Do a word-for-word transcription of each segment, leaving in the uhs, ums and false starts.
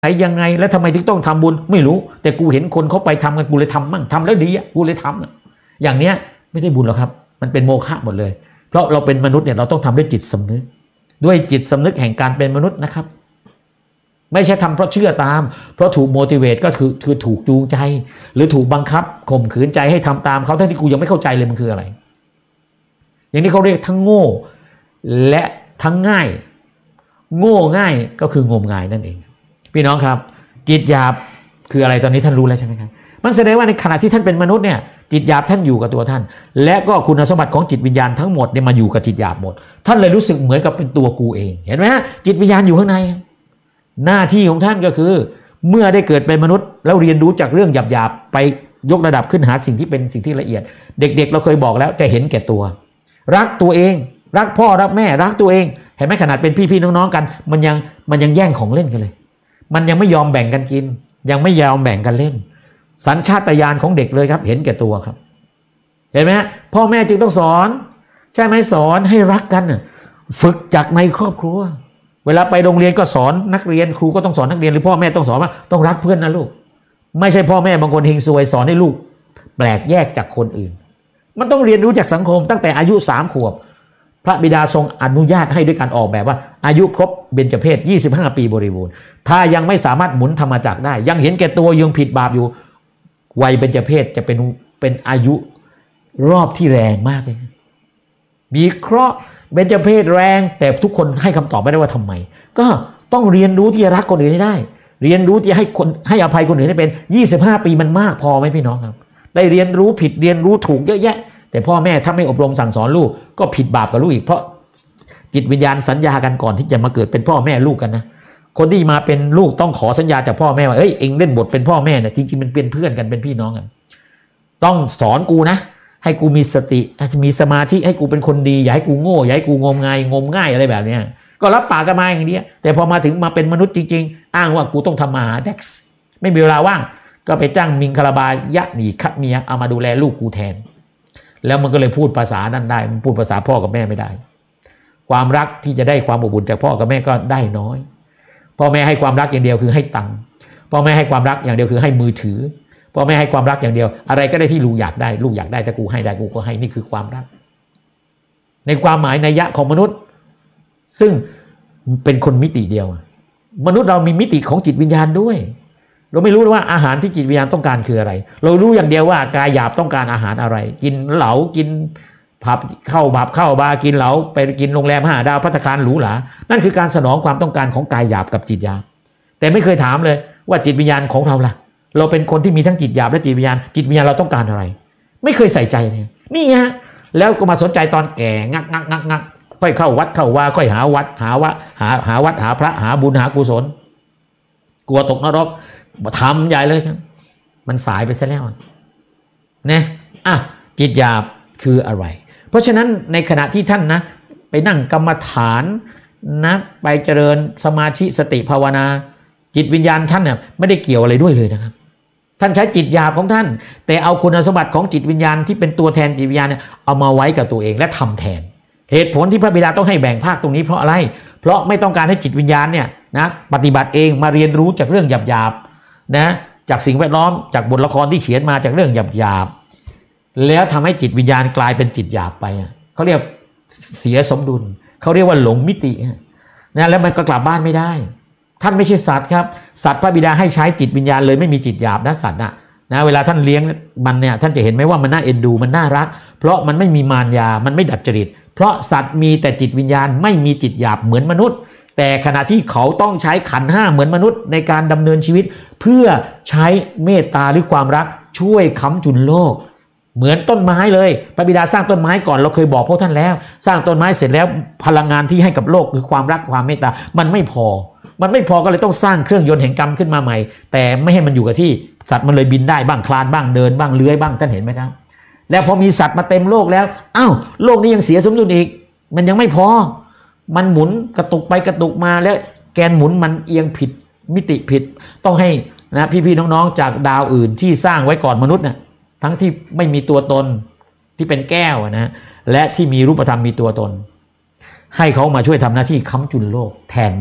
ไหนยังไงแล้วทำไมถึงต้องทำบุญไม่รู้แต่กูเห็นคนเขาไปทำกันกูเลยทำมั่งทำแล้วดีอ่ะกูเลยทำอย่างเนี้ยไม่ได้บุญหรอกครับมันเป็นโมฆะหมดเลยเพราะเราเป็นมนุษย์เนี่ยเราต้องทำด้วยจิตสำนึกด้วยจิตสำนึกแห่งการเป็นมนุษย์นะครับไม่ใช่ทำเพราะเชื่อตามเพราะถูก motivate ก็คือคือถูกจูงใจหรือถูกบังคับข่มขืนใจให้ทำตามเขาทั้งที่กูยังไม่เข้าใจเลยมันคืออะไรอย่างนี้เขาเรียกทั้งโง่และทั้งง่ายโง่ง่ายก็คืองมงายนั่นเองพี่น้องครับจิตหยาบคืออะไรตอนนี้ท่านรู้แล้วใช่ไหมครับมันแสดงว่าในขณะที่ท่านเป็นมนุษย์เนี่ยจิตหยาบท่านอยู่กับตัวท่านและก็คุณสมบัติของจิตวิญญาณทั้งหมดเนี่ยมาอยู่กับจิตหยาบหมดท่านเลยรู้สึกเหมือนกับเป็นตัวกูเองเห็นไหมฮะจิตวิญญาณอยู่ข้างในหน้าที่ของท่านก็คือเมื่อได้เกิดเป็นมนุษย์แล้วเรียนรู้จากเรื่องหยาบๆไปยกระดับขึ้นหาสิ่งที่เป็นสิ่งที่ละเอียดเด็กๆเราเคยบอกแล้วจะเห็นแก่ตัวรักตัวเองรักพ่อรักแม่รักตัวเองเห็นไหมขนาดเป็นพี่ๆน้องๆกันมันยังมันยังแย่งของเล่นกันเลยมันยังไม่ยอมแบ่งกันกินยังไม่ยอมแบ่งกันเล่นสัญชาตญาณของเด็กเลยครับเห็นแก่ตัวครับเห็นไหมพ่อแม่จึงต้องสอนใช่ไหมสอนให้รักกันฝึกจากในครอบครัวเวลาไปโรงเรียนก็สอนนักเรียนครูก็ต้องสอนนักเรียนหรือพ่อแม่ต้องสอนว่าต้องรักเพื่อนนะลูกไม่ใช่พ่อแม่บางคนเฮงซวยสอนให้ลูกแปลกแยกจากคนอื่นมันต้องเรียนรู้จากสังคมตั้งแต่อายุสามขวบพระบิดาทรงอนุญาตให้ด้วยการออกแบบว่าอายุครบเบญจเพสยี่สิบห้าปีบริบูรณ์ถ้ายังไม่สามารถหมุนธรรมจักรได้ยังเห็นแก่ตัวยังผิดบาปอยู่วัยเบญจเพสจะเป็นเป็นอายุรอบที่แรงมากเลยมีเคราะห์เบญจเพสแรงแต่ทุกคนให้คำตอบไม่ได้ว่าทำไมก็ต้องเรียนรู้ที่จะรักคนอื่นให้ได้เรียนรู้ที่ให้คนให้อภัยคนอื่นให้เป็นยี่สิบห้าปีมันมากพอไหมพี่น้องครับได้เรียนรู้ผิดเรียนรู้ถูกเยอะแยะแต่พ่อแม่ถ้าไม่อบรมสั่งสอนลูกก็ผิดบาปกับลูกอีกเพราะจิตวิญญาณสัญญากันก่อนที่จะมาเกิดเป็นพ่อแม่ลูกกันนะคนที่มาเป็นลูกต้องขอสัญญาจากพ่อแม่ว่าเอ้ยเอ็งเล่นบทเป็นพ่อแม่เนี่ยจริงๆมันเป็นเพื่อนกันเป็นพี่น้องกันต้องสอนกูนะให้กูมีสติมีสมาธิให้กูเป็นคนดีอย่าให้กูโง่อย่าให้กูงมงายงมง่ายอะไรแบบนี้ก็รับปากกันมาอย่างนี้แต่พอมาถึงมาเป็นมนุษย์จริงๆอ้างว่ากูต้องทำมาหาเด็กไม่มีเวลาว่างก็ไปจ้างมิงคาราบายะหนีคัดเมียเอามาดูแลลูกกูแทนแล้วมันก็เลยพูดภาษานั้นได้มันพูดภาษาพ่อกับแม่ไม่ได้ความรักที่จะได้ความอบอุ่นจากพ่อกับแม่ก็ได้น้อยพ่อแม่ให้ความรักอย่างเดียวคือให้ตังค์พ่อแม่ให้ความรักอย่างเดียวคือให้มือถือพ่อแม่ให้ความรักอย่างเดียวอะไรก็ได้ที่ลูกอยากได้ลูกอยากได้แต่กูให้ได้กูก็ให้นี่คือความรักในความหมายนัยยะของมนุษย์ซึ่งเป็นคนมิติเดียวมนุษย์เรามีมิติของจิตวิญญาณด้วยเราไม่รู้ว่าอาหารที่จิตวิญญาณต้องการคืออะไรเรารู้อย่างเดียวว่ากายหยาบต้องการอาหารอะไรกินเหลากินผับเข้าผับเข้าบาร์กินเหลาไปกินโรงแรมห้าดาวภัตตาคารหรูหรานั่นคือการสนองความต้องการของกายหยาบกับจิตหยาบแต่ไม่เคยถามเลยว่าจิตวิญญาณของเราล่ะเราเป็นคนที่มีทั้งจิตหยาบและจิตวิญญาณจิตวิญญาณเราต้องการอะไรไม่เคยใส่ใจเลยนี่ฮะแล้วก็มาสนใจตอนแก่งักงักงักงักค่อยเข้าวัดเข้าว่าค่อยหาวัดหาว่าหาหาวัดหาพระหาบุญหากุศลกลัวตกนรกทำใหญ่เลยครับมันสายไปซะแล้วนะอ่ะจิตหยาบคืออะไรเพราะฉะนั้นในขณะที่ท่านนะไปนั่งกรรมฐานนะไปเจริญสมาธิสติภาวนาจิตวิญญาณท่านเนี่ยไม่ได้เกี่ยวอะไรด้วยเลยนะครับท่านใช้จิตหยาบของท่านแต่เอาคุณสมบัติของจิตวิญญาณที่เป็นตัวแทนจิตวิญญาณเนี่ยเอามาไว้กับตัวเองและทำแทนเหตุผลที่พระบิดาต้องให้แบ่งภาคตรงนี้เพราะอะไรเพราะไม่ต้องการให้จิตวิญญาณเนี่ยนะปฏิบัติเองมาเรียนรู้จากเรื่องหยาบๆนะจากสิ่งแวดล้อมจากบทละครที่เขียนมาจากเรื่องหยาบๆแล้วทำให้จิตวิญญาณกลายเป็นจิตหยาบไปเขาเรียกเสียสมดุลเขาเรียกว่าหลงมิตินะแล้วมันก็กลับบ้านไม่ได้ท่านไม่ใช่สัตว์ครับสัตว์พระบิดาให้ใช้จิตวิญญาณเลยไม่มีจิตหยาบนะสัตว์นะนะเวลาท่านเลี้ยงมันเนี่ยท่านจะเห็นไหมว่ามันน่าเอ็นดูมันน่ารักเพราะมันไม่มีมารยามันไม่ดัดจริตเพราะสัตว์มีแต่จิตวิญญาณไม่มีจิตหยาบเหมือนมนุษย์แต่ขณะที่เขาต้องใช้ขันธ์ห้าเหมือนมนุษย์ในการดำเนินชีวิตเพื่อใช้เมตตาหรือความรักช่วยค้ำจุนโลกเหมือนต้นไม้เลยพระบิดาสร้างต้นไม้ก่อนเราเคยบอกพวกท่านแล้วสร้างต้นไม้เสร็จแล้วพลังงานที่ให้กับโลกคือความรักความเมตตามันไม่พอมันไม่พอก็เลยต้องสร้างเครื่องยนต์แห่งกรรมขึ้นมาใหม่แต่ไม่ให้มันอยู่กับที่สัตว์มันเลยบินได้บ้างคลานบ้างเดินบ้างเลื้อยบ้างท่านเห็นไหมครับแล้วพอมีสัตว์มาเต็มโลกแล้วอ้าวโลกนี้ยังเสียสมดุลอีกมันยังไม่พอมันหมุนกระตุกไปกระตุกมาแล้วแกนหมุนมันเอียงผิดมิติผิดต้องให้นะพี่ๆน้องๆจากดาวอื่นที่สร้างไว้ก่อนมนุษย์น่ะทั้งที่ไม่มีตัวตนที่เป็นแก้วนะและที่มีรูปธรรมมีตัวตนให้เขามาช่วยทำหน้าที่ค้ำจุนโลกแทนมนุษย์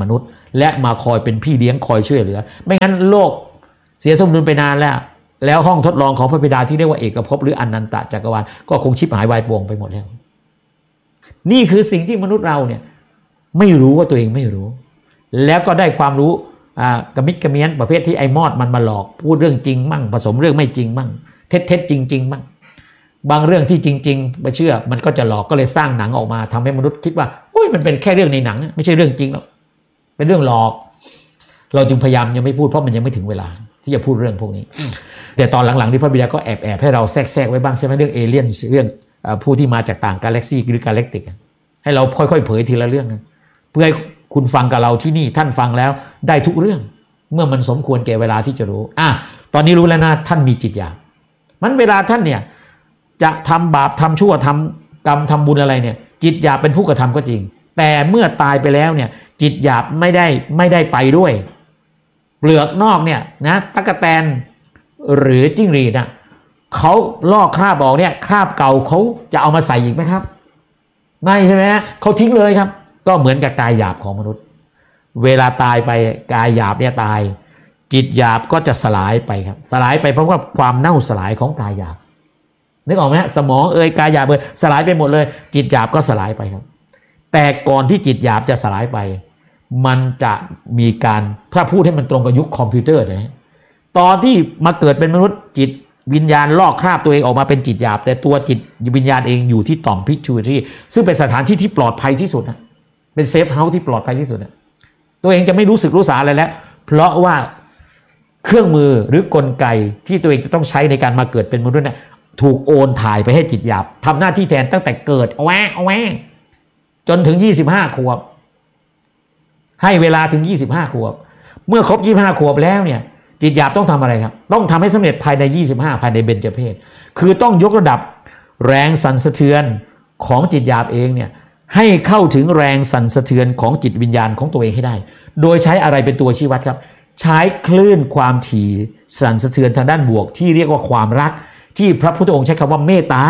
และมาคอยเป็นพี่เลี้ยงคอยช่วยเหลือไม่งั้นโลกเสียสมดุลไปนานแล้วแล้วห้องทดลองของพระบิดาที่เรียกว่าเอกภพหรืออนันตจักรวาลก็คงชิบหายวายป่วงไปหมดแล้วนี่คือสิ่งที่มนุษย์เราเนี่ยไม่รู้ว่าตัวเองไม่รู้แล้วก็ได้ความรู้อ่ากระมิดกระเมียนประเภทที่ไอ้มอดมันมาหลอกพูดเรื่องจริงมั่งผสมเรื่องไม่จริงมั่งเท็จเท็จจริงจริงมั่งบางเรื่องที่จริงๆไม่เชื่อมันก็จะหลอกก็เลยสร้างหนังออกมาทำให้มนุษย์คิดว่าโอ้ยมันเป็นแค่เรื่องในหนังไม่ใช่เรื่องจริงหรอกเป็นเรื่องหลอกเราจึงพยายามยังไม่พูดเพราะมันยังไม่ถึงเวลาที่จะพูดเรื่องพวกนี้แต่ตอนหลังๆที่พระบิดาก็แอบแอบให้เราแทรกๆไว้บ้างใช่ไหมเรื่องเอเลี่ยนเรื่องผู้ที่มาจากต่างกาแล็กซี่หรือกาแล็กติกให้เราค่อยๆเผยทีละเรื่องเพื่อให้คุณฟังกับเราที่นี่ท่านฟังแล้วได้ทุกเรื่องเมื่อมันสมควรแก่เวลาที่จะรู้อ่ะตอนนี้รู้แล้วนะท่านมีจิตหยาบมันเวลาท่านเนี่ยจะทำบาปทำชั่วทำกรรมทำบุญอะไรเนี่ยจิตหยาบเป็นผู้กระทำก็จริงแต่เมื่อตายไปแล้วเนี่ยจิตหยาบไม่ได้ไม่ได้ไปด้วยเปลือกนอกเนี่ยนะตั๊กแตนหรือจิ้งหรีดนะเขาลอกคราบออกเนี่ยคราบเก่าเขาจะเอามาใส่อีกไหมครับไม่ใช่ไหมเขาทิ้งเลยครับก็เหมือนกับกายหยาบของมนุษย์เวลาตายไปกายหยาบเนี่ยตายจิตหยาบก็จะสลายไปครับสลายไปเพราะว่าความเน่าสลายของกายหยาบนึกออกไหมสมองเอ่ยกายหยาบเอ่ยสลายไปหมดเลยจิตหยาบก็สลายไปครับแต่ก่อนที่จิตหยาบจะสลายไปมันจะมีการถ้าพูดให้มันตรงกับยุคคอมพิวเตอร์นะตอนที่มาเกิดเป็นมนุษย์จิตวิญญาณลอกคราบตัวเองออกมาเป็นจิตหยาบแต่ตัวจิตวิญญาณเองอยู่ที่ต่อมพิจูรี่ซึ่งเป็นสถานที่ที่ปลอดภัยที่สุดนะเป็นเซฟเฮาส์ที่ปลอดภัยที่สุดนะตัวเองจะไม่รู้สึกรู้สาอะไรแล้วเพราะว่าเครื่องมือหรือกลไกที่ตัวเองจะต้องใช้ในการมาเกิดเป็นมนุษย์เนี่ยถูกโอนถ่ายไปให้จิตหยาบทำหน้าที่แทนตั้งแต่เกิดแวะแวะจนถึงยี่สิบห้าขวบให้เวลาถึงยี่สิบห้าขวบเมื่อครบยี่สิบห้าขวบแล้วเนี่ยจิตหยาบต้องทำอะไรครับต้องทำให้สำเร็จภายในยี่สิบห้าภายในเบญจเพสคือต้องยกระดับแรงสั่นสะเทือนของจิตหยาบเองเนี่ยให้เข้าถึงแรงสั่นสะเทือนของจิตวิญญาณของตัวเองให้ได้โดยใช้อะไรเป็นตัวชี้วัดครับใช้คลื่นความถี่สั่นสะเทือนทางด้านบวกที่เรียกว่าความรักที่พระพุทธองค์ใช้คำว่าเมตตา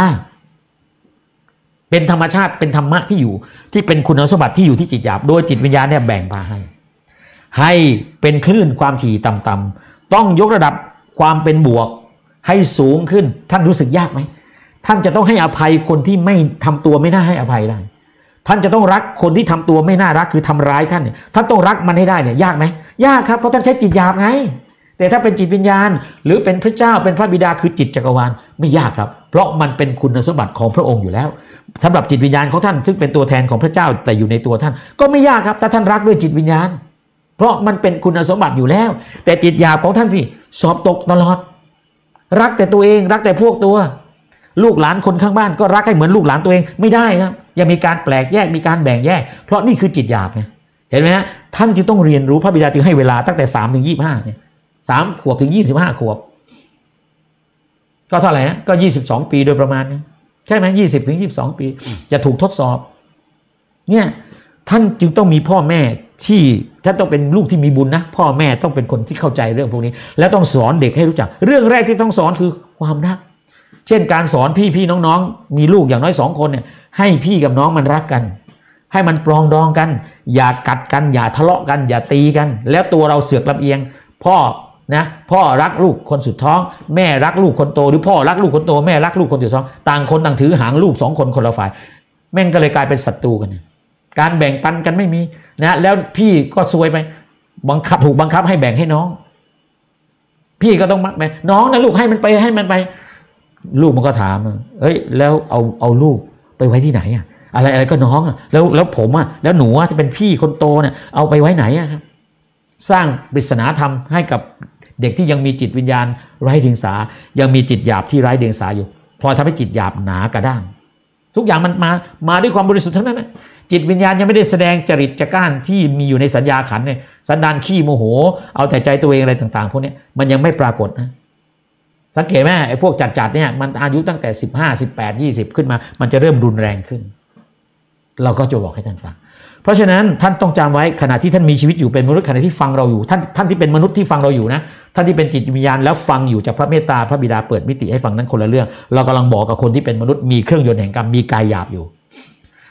เป็นธรรมชาติเป็นธรรมะที่อยู่ที่เป็นคุณสมบัติที่อยู่ที่จิตหยาบโดยจิตวิญญาณเนี่ยแบ่งมาให้ให้เป็นคลื่นความถี่ต่ำๆต้องยกระดับความเป็นบวกให้สูงขึ้นท่านรู้สึกยากไหมท่านจะต้องให้อภัยคนที่ไม่ทำตัวไม่น่าให้อภัยได้ท่านจะต้องรักคนที่ทำตัวไม่น่ารักคือทำร้ายท่านเนี่ยท่านต้องรักมันให้ได้เนี่ยยากไหมยากครับเพราะท่านใช้จิตหยาบไงแต่ถ้าเป็นจิตวิญญาณหรือเป็นพระเจ้าเป็นพระบิดาคือจิตจักรวาลไม่ยากครับเพราะมันเป็นคุณสมบัติของพระองค์อยู่แล้วสำหรับจิตวิญญาณของท่านซึ่งเป็นตัวแทนของพระเจ้าแต่อยู่ในตัวท่านก็ไม่ยากครับถ้าท่านรักด้วยจิตวิญญาณเพราะมันเป็นคุณสมบัติอยู่แล้วแต่จิตหยาบของท่านสิสอบตกตลอดรักแต่ตัวเองรักแต่พวกตัวลูกหลานคนข้างบ้านก็รักให้เหมือนลูกหลานตัวเองไม่ได้ครับยังมีการแปลกแยกมีการแบ่งแยกเพราะนี่คือจิตหยาบไงเห็นไหมฮะท่านจึงต้องเรียนรู้พระบิดาจึงให้เวลาตั้งแต่สามถึงยี่สิบห้าเนี่ยสามขวบถึงยี่สิบห้าขวบก็เท่าไหร่ฮะก็ยี่สิบสองปีโดยประมาณนี้ใช่ไหมยี่สิบถึงยี่สิบสองปีจะถูกทดสอบเนี่ยท่านจึงต้องมีพ่อแม่ที่ท่านต้องเป็นลูกที่มีบุญนะพ่อแม่ต้องเป็นคนที่เข้าใจเรื่องพวกนี้แล้วต้องสอนเด็กให้รู้จักเรื่องแรกที่ต้องสอนคือความรักเช่นการสอนพี่พี่น้องๆมีลูกอย่างน้อยสองคนเนี่ยให้พี่กับน้องมันรักกันให้มันปรองดองกันอย่ากัดกันอย่าทะเลาะกันอย่าตีกันแล้วตัวเราเสือกลำเอียงพ่อนะพ่อรักลูกคนสุดท้องแม่รักลูกคนโตหรือพ่อรักลูกคนโตแม่รักลูกคนสุดท้องต่างคนต่างถือหางลูกสองคนคนละฝ่ายแม่งก็เลยกลายเป็นศัตรูกันการแบ่งปันกันไม่มีนะแล้วพี่ก็ซวยไปบังคับถูกบังคับให้แบ่งให้น้องพี่ก็ต้องแบ่งน้องนะลูกให้มันไปให้มันไปลูกมันก็ถามเอ้ยแล้วเอาเอาลูกไปไว้ที่ไหนอะอะไรอะไรก็น้องอะแล้วแล้วผมอะแล้วหนูจะเป็นพี่คนโตเนี่ยเอาไปไว้ไหนอะครับสร้างปริศนาธรรมให้กับเด็กที่ยังมีจิตวิญญาณไร้เดียงสายังมีจิตหยาบที่ไร้เดียงสาอยู่พอทำให้จิตหยาบหนากระด้างทุกอย่างมันมามาด้วยความบริสุทธิ์ทั้งนั้นนะจิตวิญญาณยังไม่ได้แสดงจริตจักร้านที่มีอยู่ในสัญญาขันธ์เนี่ยสันดานขี้โมโหเอาแต่ใจตัวเองอะไรต่างๆพวกนี้มันยังไม่ปรากฏนะสังเกตไหมไอ้พวกจัดๆเนี่ยมันอายุตั้งแต่สิบห้า สิบแปด ยี่สิบขึ้นมามันจะเริ่มรุนแรงขึ้นเราก็จะบอกให้ท่านฟังเพราะฉะนั้นท่านต้องจำไว้ขณะที่ท่านมีชีวิตอยู่เป็นมนุษย์ขณะที่ฟังเราอยู่ท่านท่านที่เป็นมนุษย์ที่ฟังเราอยู่นะท่านที่เป็นจิตวิญญาณแล้วฟังอยู่จากพระเมตตาพระบิดาเปิดมิติให้ฟังนั้นคนละเรื่องเรากำลังบอกกับคนที่เป็นมนุษย์มีเครื่องยนต์แห่งกรรมมีกายหยาบอยู่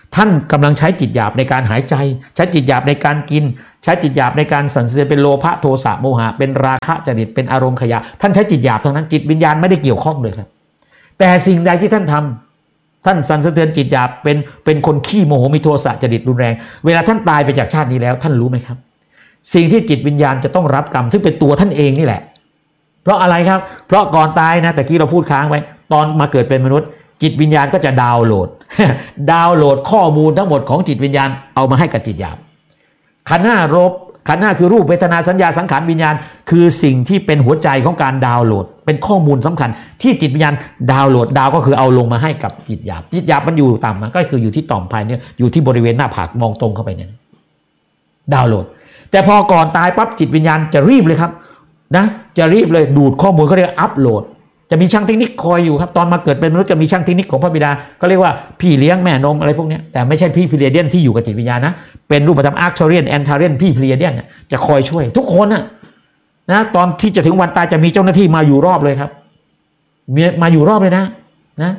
ท่านกำลังใช้จิตหยาบในการหายใจใช้จิตหยาบในการกินใช้จิตหยาบในการสั่นสะเทือนเป็นโลภะโทสะโมหะเป็นราคะจริตเป็นอารมณ์ขยะท่านใช้จิตหยาบเท่านั้นจิตวิญญาณไม่ได้เกี่ยวข้องเลยครับแต่สิ่งใดที่ท่านทำท่านสั่นสะเทือนจิตหยาบเป็นเป็นคนขี้โมโหมีโทสะจริตรุนแรงเวลาท่านตายไปจากชาตินี้แล้วท่านรู้ไหมครับสิ่งที่จิตวิญญาณจะต้องรับกรรมซึ่งเป็นตัวท่านเองนี่แหละเพราะอะไรครับเพราะก่อนตายนะแต่กี้เราพูดค้างไว้ตอนมาเกิดเป็นมนุษย์จิตวิญญาณก็จะดาวน์โหลด ดาวน์โหลดข้อมูลทั้งหมดของจิตวิญญาณเอามาให้กับจิตหยาบขันธ์ห้ารบขันธ์ห้าคือรูปเวทนาสัญญาสังขารวิญญาณคือสิ่งที่เป็นหัวใจของการดาวน์โหลดเป็นข้อมูลสำคัญที่จิตวิญญาณดาวน์โหลดดาวก็คือเอาลงมาให้กับจิตหยาบจิตหยาบมันอยู่ต่ำมันก็คืออยู่ที่ต่อมภายเนี่ยอยู่ที่บริเวณหน้าผากมองตรงเข้าไปเนี่ยดาวน์โหลดแต่พอก่อนตายปั๊บจิตวิญญาณจะรีบเลยครับนะจะรีบเลยดูดข้อมูลเขาเรียกอัปโหลดจะมีช่างเทคนิคคอยอยู่ครับตอนมาเกิดเป็นมนุษย์จะมีช่างเทคนิคของพระบิดาก็เรียกว่าพี่เลี้ยงแม่นมอะไรพวกนี้แต่ไม่ใช่พี่พลีเดียนที่อยู่กับจิตวิญญาณนะเป็นรูปธรรมอาร์คเทเรียนแอนทาเรียนพี่พลีเดียนจะคอยช่วยทุกคนนะนะตอนที่จะถึงวันตายจะมีเจ้าหน้าที่มาอยู่รอบเลยครับมีมาอยู่รอบเลยนะนะ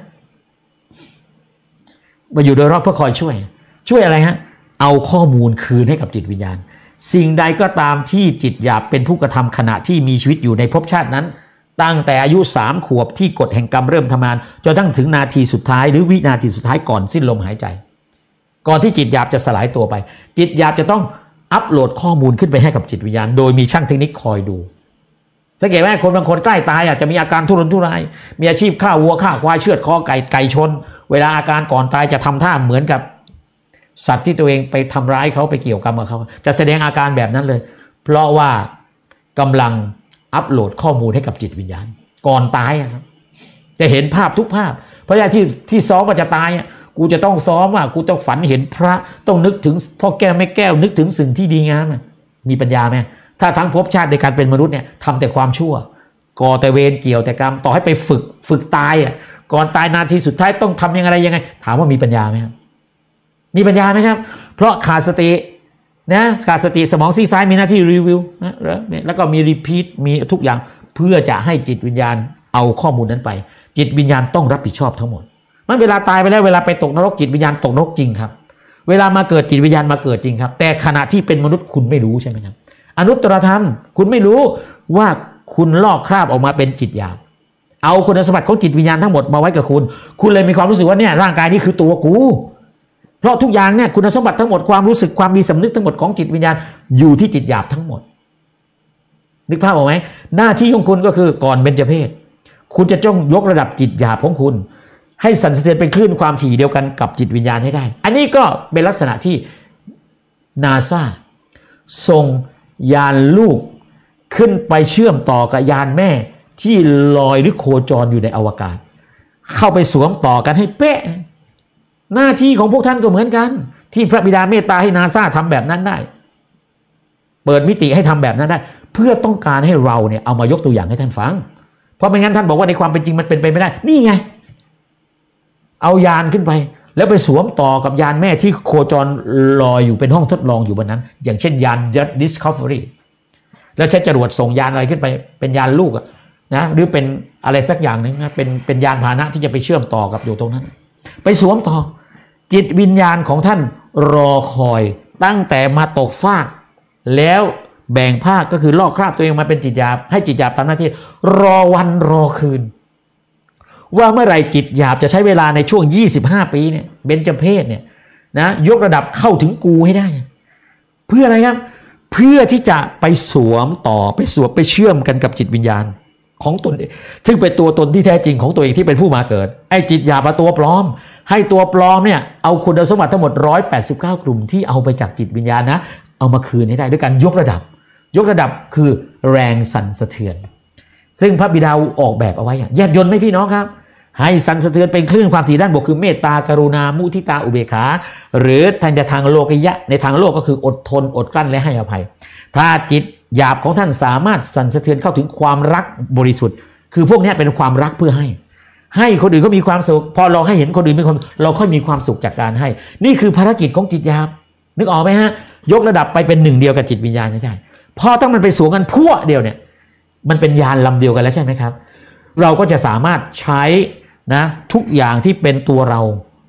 มาอยู่โดยรอบเพื่อคอยช่วยช่วยอะไรฮะเอาข้อมูลคืนให้กับจิตวิญญาณสิ่งใดก็ตามที่จิตหยาบเป็นผู้กระทำขณะที่มีชีวิตอยู่ในภพชาตินั้นตั้งแต่อายุสามขวบที่กฎแห่งกรรมเริ่มทำงานจนทั้งถึงนาทีสุดท้ายหรือวินาทีสุดท้ายก่อนสิ้นลมหายใจก่อนที่จิตหยาบจะสลายตัวไปจิตหยาบจะต้องอัปโหลดข้อมูลขึ้นไปให้กับจิตวิญญาณโดยมีช่างเทคนิคคอยดูสังเกตไหมคนบางคนใกล้ตายอาจจะมีอาการทุรนทุรายมีอาชีพฆ่าวัวฆ่าควายเชือดคอไก่ไก่ชนเวลาอาการก่อนตายจะทำท่าเหมือนกับสัตว์ที่ตัวเองไปทำร้ายเขาไปเกี่ยวกรรมกับเขาจะแสดงอาการแบบนั้นเลยเพราะว่ากำลังอัปโหลดข้อมูลให้กับจิตวิญญาณก่อนตายครับจะเห็นภาพทุกภาพเพราะที่ที่ซ้อมว่าจะตายกูจะต้องซ้อมว่ากูต้องฝันเห็นพระต้องนึกถึงพ่อแก้วแม่แก้วนึกถึงสิ่งที่ดีงามมีปัญญาไหมถ้าทั้งภพชาติในการเป็นมนุษย์เนี่ยทำแต่ความชั่วก่อแต่เวรเกี่ยวแต่กรรมต่อให้ไปฝึกฝึกตายอ่ะก่อนตายนาทีสุดท้ายต้องทำยังไงยังไงถามว่ามีปัญญาไหมครับมีปัญญาไหมครับเพราะขาดสตินะขาดสติสมองซีกซ้ายมีหน้าที่รีวิวนะแล้วก็มีรีพีทมีทุกอย่างเพื่อจะให้จิตวิญญาณเอาข้อมูลนั้นไปจิตวิญญาณต้องรับผิดชอบทั้งหมดมันเวลาตายไปแล้วเวลาไปตกนรกจิตวิญญาณตกนรกจริงครับเวลามาเกิดจิตวิญญาณมาเกิดจริงครับแต่ขณะที่เป็นมนุษย์คุณไม่รู้ใช่ไหมครับอนุตตรธรรมคุณไม่รู้ว่าคุณลอกคราบออกมาเป็นจิตหยาบเอาคุณสมบัติของจิตวิญญาณทั้งหมดมาไว้กับคุณคุณเลยมีความรู้สึกว่าเนี่ยร่างกายนี้คือตัวกูเพราะทุกอย่างเนี่ยคุณสมบัติทั้งหมดความรู้สึกความมีสำนึกทั้งหมดของจิตวิญญาณอยู่ที่จิตหยาบทั้งหมดนึกภาพออกไหมหน้าที่ของคุณก็คือก่อนเบญจเพสคุณจะจ้องยกระดับจิตหยาบของคุณให้สั่นสะเทือนเป็นคลื่นความถี่เดียวกันกับจิตวิญญาณให้ได้อันนี้ก็เป็นลักษณะที่นาซาส่งยานลูกขึ้นไปเชื่อมต่อกับยานแม่ที่ลอยหรือโคจรอยู่ในอวกาศเข้าไปสวมต่อกันให้เป๊ะหน้าที่ของพวกท่านก็เหมือนกันที่พระบิดาเมตตาให้นาซาทำแบบนั้นได้เปิดมิติให้ทำแบบนั้นได้เพื่อต้องการให้เราเนี่ยเอามายกตัวอย่างให้ท่านฟังเพราะไม่งั้นท่านบอกว่าในความเป็นจริงมันเป็นไปไม่ได้นี่ไงเอายานขึ้นไปแล้วไปสวมต่อกับยานแม่ที่โคจรลอยอยู่เป็นห้องทดลองอยู่บนนั้นอย่างเช่นยาน Discovery แล้วใช้จรวดส่งยานอะไรขึ้นไปเป็นยานลูกอะนะหรือเป็นอะไรสักอย่างนึงนะเป็นเป็นยานพาหนะที่จะไปเชื่อมต่อกับอยู่ตรงนั้นไปสวมต่อจิตวิญญาณของท่านรอคอยตั้งแต่มาตกฟากแล้วแบ่งภาคก็คือลอกคราบตัวเองมาเป็นจิตหยาบให้จิตหยาบทำหน้าที่รอวันรอคืนว่าเมื่อไหร่จิตหยาบจะใช้เวลาในช่วงยี่สิบห้าปีเนี่ยเบญจเพสเนี่ยนะยกระดับเข้าถึงกูให้ได้เพื่ออะไรครับเพื่อที่จะไปสวมต่อไปสวมไปเชื่อมกันกับจิตวิญญาณของตนเองซึ่งเป็นตัวตนที่แท้จริงของตัวเองที่เป็นผู้มาเกิดไอ้จิตหยาบมาตัวปลอมให้ตัวปลอมเนี่ยเอาคุณสมบัติทั้งหมดหนึ่งร้อยแปดสิบเก้ากลุ่มที่เอาไปจากจิตวิญญาณนะเอามาคืนให้ได้ด้วยการยกระดับยกระดับคือแรงสั่นสะเทือนซึ่งพระบิดาออกแบบเอาไว้แยบยลไหมพี่น้องครับให้สั่นสะเทือนเป็นคลื่นความถี่ด้านบวกคือเมตตากรุณามุทิตาอุเบกขาหรือทางทางโลกิยะในทางโลกก็คืออดทนอดกลั้นและให้อภัยถ้าจิตหยาบของท่านสามารถสั่นสะเทือนเข้าถึงความรักบริสุทธิ์คือพวกนี้เป็นความรักเพื่อให้ให้คนอื่นก็มีความสุขพอเราให้เห็นคนอื่นมีความเราค่อยมีความสุขจากการให้นี่คือภารกิจของจิตหยาบนึกออกไหมฮะยกระดับไปเป็นหนึ่งเดียวกับจิตวิญญาณไม่ได้พอตั้งมันไปสวมกันพวกเดียวเนี่ยมันเป็นยานลำเดียวกันแล้วใช่ไหมครับเราก็จะสามารถใช้นะทุกอย่างที่เป็นตัวเรา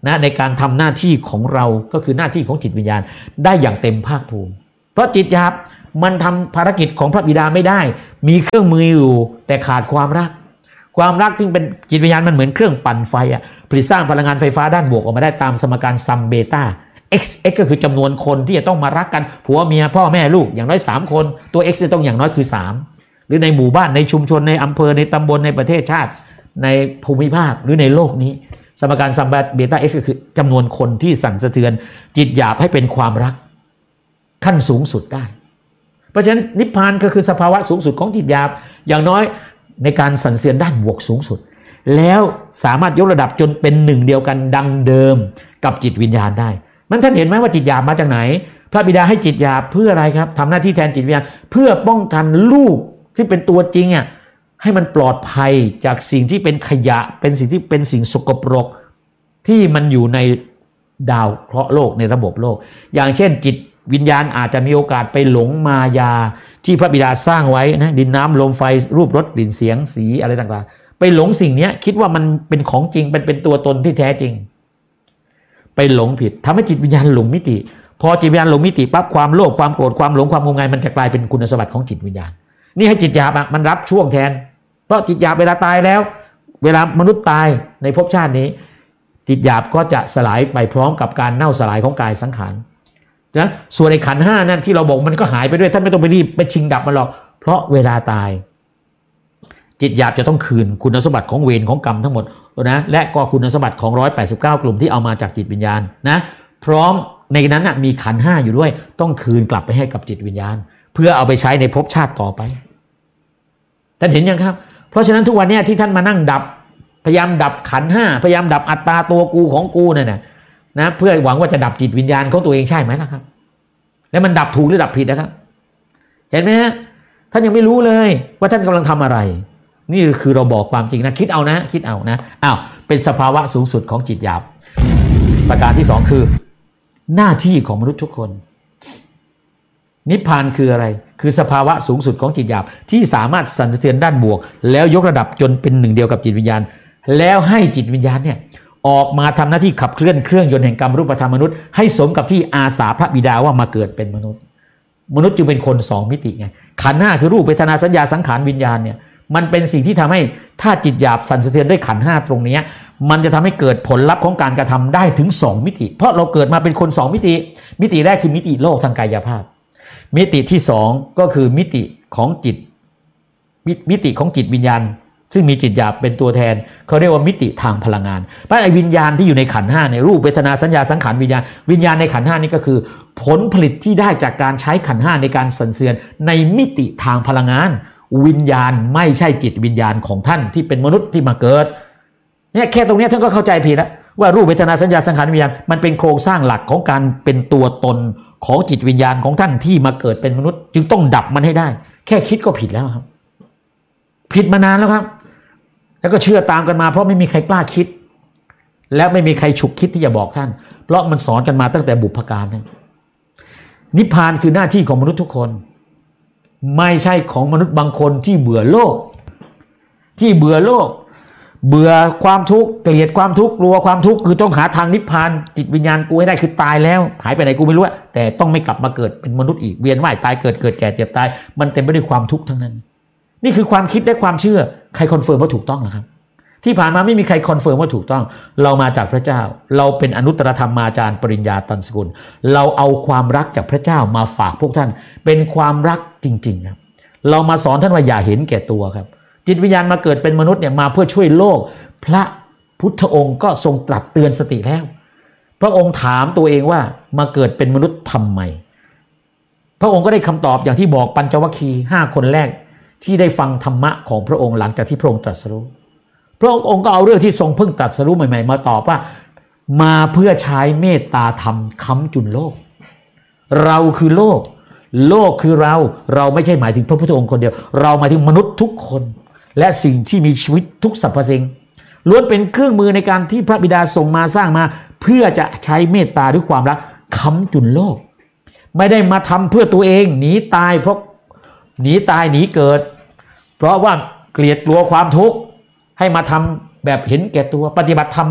นะในการทำหน้าที่ของเราก็คือหน้าที่ของจิตวิญญาณได้อย่างเต็มภาคภูมิเพราะจิตหยาบมันทำภารกิจของพระบิดาไม่ได้มีเครื่องมืออยู่แต่ขาดความรักความรักที่เป็นจิตวิญญาณมันเหมือนเครื่องปั่นไฟอ่ะผลิตสร้างพลังงานไฟฟ้าด้านบวกออกมาได้ตามสมการซัมเบต้า x x ก็คือจำนวนคนที่จะต้องมารักกันผัวเมียพ่อแม่ลูกอย่างน้อยสามคนตัว x จะต้องอย่างน้อยคือสามหรือในหมู่บ้านในชุมชนในอำเภอในตำบลในประเทศชาติในภูมิภาคหรือในโลกนี้สมการซัมเบต้า x ก็คือจำนวนคนที่สั่นสะเทือนจิตหยาบให้เป็นความรักขั้นสูงสุดได้เพราะฉะนั้นนิพพานก็คือสภาวะสูงสุดของจิตหยาบอย่างน้อยในการสั่นสะเทือนด้านบวกสูงสุดแล้วสามารถยกระดับจนเป็นหนึ่งเดียวกันดังเดิมกับจิตวิญญาณได้มันท่านเห็นไหมว่าจิตหยาบมาจากไหนพระบิดาให้จิตหยาบเพื่ออะไรครับทำหน้าที่แทนจิตวิญญาณเพื่อป้องกันลูกที่เป็นตัวจริงอ่ะให้มันปลอดภัยจากสิ่งที่เป็นขยะเป็นสิ่งที่เป็นสิ่งสกปรกที่มันอยู่ในดาวเคราะห์โลกในระบบโลกอย่างเช่นจิตวิญญาณอาจจะมีโอกาสไปหลงมายาที่พระบิดาสร้างไว้นะดินน้ำลมไฟรูปรสกลิ่นเสียงสีอะไรต่างๆไปหลงสิ่งนี้คิดว่ามันเป็นของจริงเป็นเป็นตัวตนที่แท้จริงไปหลงผิดทำให้จิตวิญญาณหลงมิติพอจิตวิญญาณหลงมิติปั๊บความโลภความโกรธความหลงความงมงายมันจะกลายเป็นคุณสมบัติของจิตวิญญาณนี่ให้จิตหยาบมันรับช่วงแทนเพราะจิตหยาบเวลาตายแล้วเวลามนุษย์ตายในภพชาตินี้จิตหยาบก็จะสลายไปพร้อมกับการเน่าสลายของกายสังขารนะส่วนในขันธ์ห้านั่นที่เราบอกมันก็หายไปด้วยท่านไม่ต้องไปรีบไปชิงดับมันหรอกเพราะเวลาตายจิตหยาบจะต้องคืนคุณสมบัติของเวรของกรรมทั้งหมดนะและก็คุณสมบัติของหนึ่งร้อยแปดสิบเก้ากลุ่มที่เอามาจากจิตวิญญาณนะพร้อมในนั้นนะมีขันธ์ห้าอยู่ด้วยต้องคืนกลับไปให้กับจิตวิญญาณเพื่อเอาไปใช้ในภพชาติต่อไปท่านเห็นยังครับเพราะฉะนั้นทุกวันนี้ที่ท่านมานั่งดับพยายามดับขันธ์ห้าพยายามดับอัตตาตัวกูของกูเนี่ยนะนะเพื่อหวังว่าจะดับจิตวิญญาณของตัวเองใช่ไหมล่ะครับแล้วมันดับถูกหรือดับผิดนะครับเห็นไหมฮะท่านยังไม่รู้เลยว่าท่านกำลังทำอะไรนี่คือเราบอกความจริงนะคิดเอานะคิดเอานะอ้าวเป็นสภาวะสูงสุดของจิตหยาบประการที่สองคือหน้าที่ของมนุษย์ทุกคนนิพพานคืออะไรคือสภาวะสูงสุดของจิตหยาบที่สามารถสั่นสะเทือนด้านบวกแล้วยกระดับจนเป็นหนึ่งเดียวกับจิตวิญญาณแล้วให้จิตวิญญาณเนี่ยออกมาทำหน้าที่ขับเคลื่อนเครื่องยนต์แห่งกรรมรูปธรรมมนุษย์ให้สมกับที่อาสาพระบิดาว่ามาเกิดเป็นมนุษย์มนุษย์จึงเป็นคนสองมิติไงขันธ์ห้าคือรูปเวทนาสัญญาสังขารวิญญาณเนี่ยมันเป็นสิ่งที่ทำให้ถ้าจิตหยาบสั่นสะเทือนด้วยขันธ์ห้าตรงนี้มันจะทำให้เกิดผลลัพธ์ของการกระทำได้ถึงสองมิติเพราะเราเกิดมาเป็นคนสองมิติมิติแรกคือมิติโลกทางกายภาพมิติที่สองก็คือมิติของจิตมิติของจิตวิญญาณซึ่งมีจิตหยาบเป็นตัวแทนเขาเรียกว่ามิติทางพลังงานเพราะไอ้วิญญาณที่อยู่ในขันธ์ห้าในรูปเวทนาสัญญาสังขารวิญญาณวิญญาณในขันธ์ห้านี่ก็คือผลผลิตที่ได้จากการใช้ขันธ์ห้าในการสั่นสะเทือนในมิติทางพลังงานวิญญาณไม่ใช่จิตวิญญาณของท่านที่เป็นมนุษย์ที่มาเกิดเนี่ยแค่ตรงนี้ท่านก็เข้าใจผิดแล้วว่ารูปเวทนาสัญญาสังขารวิญญาณมันเป็นโครงสร้างหลักของการเป็นตัวตนของจิตวิญญาณของท่านที่มาเกิดเป็นมนุษย์จึงต้องดับมันให้ได้แค่คิดก็ผิดแล้วครับผิดมานานแล้วครับแล้วก็เชื่อตามกันมาเพราะไม่มีใครกล้าคิดและไม่มีใครฉุกคิดที่จะบอกท่านเพราะมันสอนกันมาตั้งแต่บุพการนะนิพพานคือหน้าที่ของมนุษย์ทุกคนไม่ใช่ของมนุษย์บางคนที่เบื่อโลกที่เบื่อโลกเบื่อความทุกข์เกลียดความทุกข์กลัวความทุกข์คือต้องหาทางนิพพานจิตวิญญาณกูให้ได้คือตายแล้วหายไปไหนกูไม่รู้แต่ต้องไม่กลับมาเกิดเป็นมนุษย์อีกเวียนว่ายตายเกิดเกิดแก่เจ็บตายมันเต็มไปด้วยความทุกข์ทั้งนั้นนี่คือความคิดและความเชื่อใครคอนเฟิร์มว่าถูกต้องนะครับที่ผ่านมาไม่มีใครคอนเฟิร์มว่าถูกต้องเรามาจากพระเจ้าเราเป็นอนุตตรธรรมาจารย์ปริญญาตันสกุลเราเอาความรักจากพระเจ้ามาฝากพวกท่านเป็นความรักจริงๆครับเรามาสอนท่านว่าอย่าเห็นแก่ตัวครับจิตวิญญาณมาเกิดเป็นมนุษย์เนี่ยมาเพื่อช่วยโลกพระพุทธองค์ก็ทรงตรัสเตือนสติแล้วพระองค์ถามตัวเองว่ามาเกิดเป็นมนุษย์ทำไมพระองค์ก็ได้คำตอบอย่างที่บอกปัญจวัคคีย์ห้าคนแรกที่ได้ฟังธรรมะของพระองค์หลังจากที่พระองค์ตรัสรู้พระองค์ก็เอาเรื่องที่ทรงเพิ่งตรัสรู้ใหม่ๆมาตอบว่ามาเพื่อใช้เมตตาธรรมค้ำจุนโลกเราคือโลกโลกคือเราเราไม่ใช่หมายถึงพระพุทธองค์คนเดียวเราหมายถึงมนุษย์ทุกคนและสิ่งที่มีชีวิตทุกสรรพสิ่งล้วนเป็นเครื่องมือในการที่พระบิดาส่งมาสร้างมาเพื่อจะใช้เมตตาด้วยความรักค้ำจุนโลกไม่ได้มาทำเพื่อตัวเองหนีตายเพราะหนีตายหนีเกิดเพราะว่าเกลียดกลัวความทุกข์ให้มาทำแบบเห็นแก่ตัวปฏิบัติธรรมะ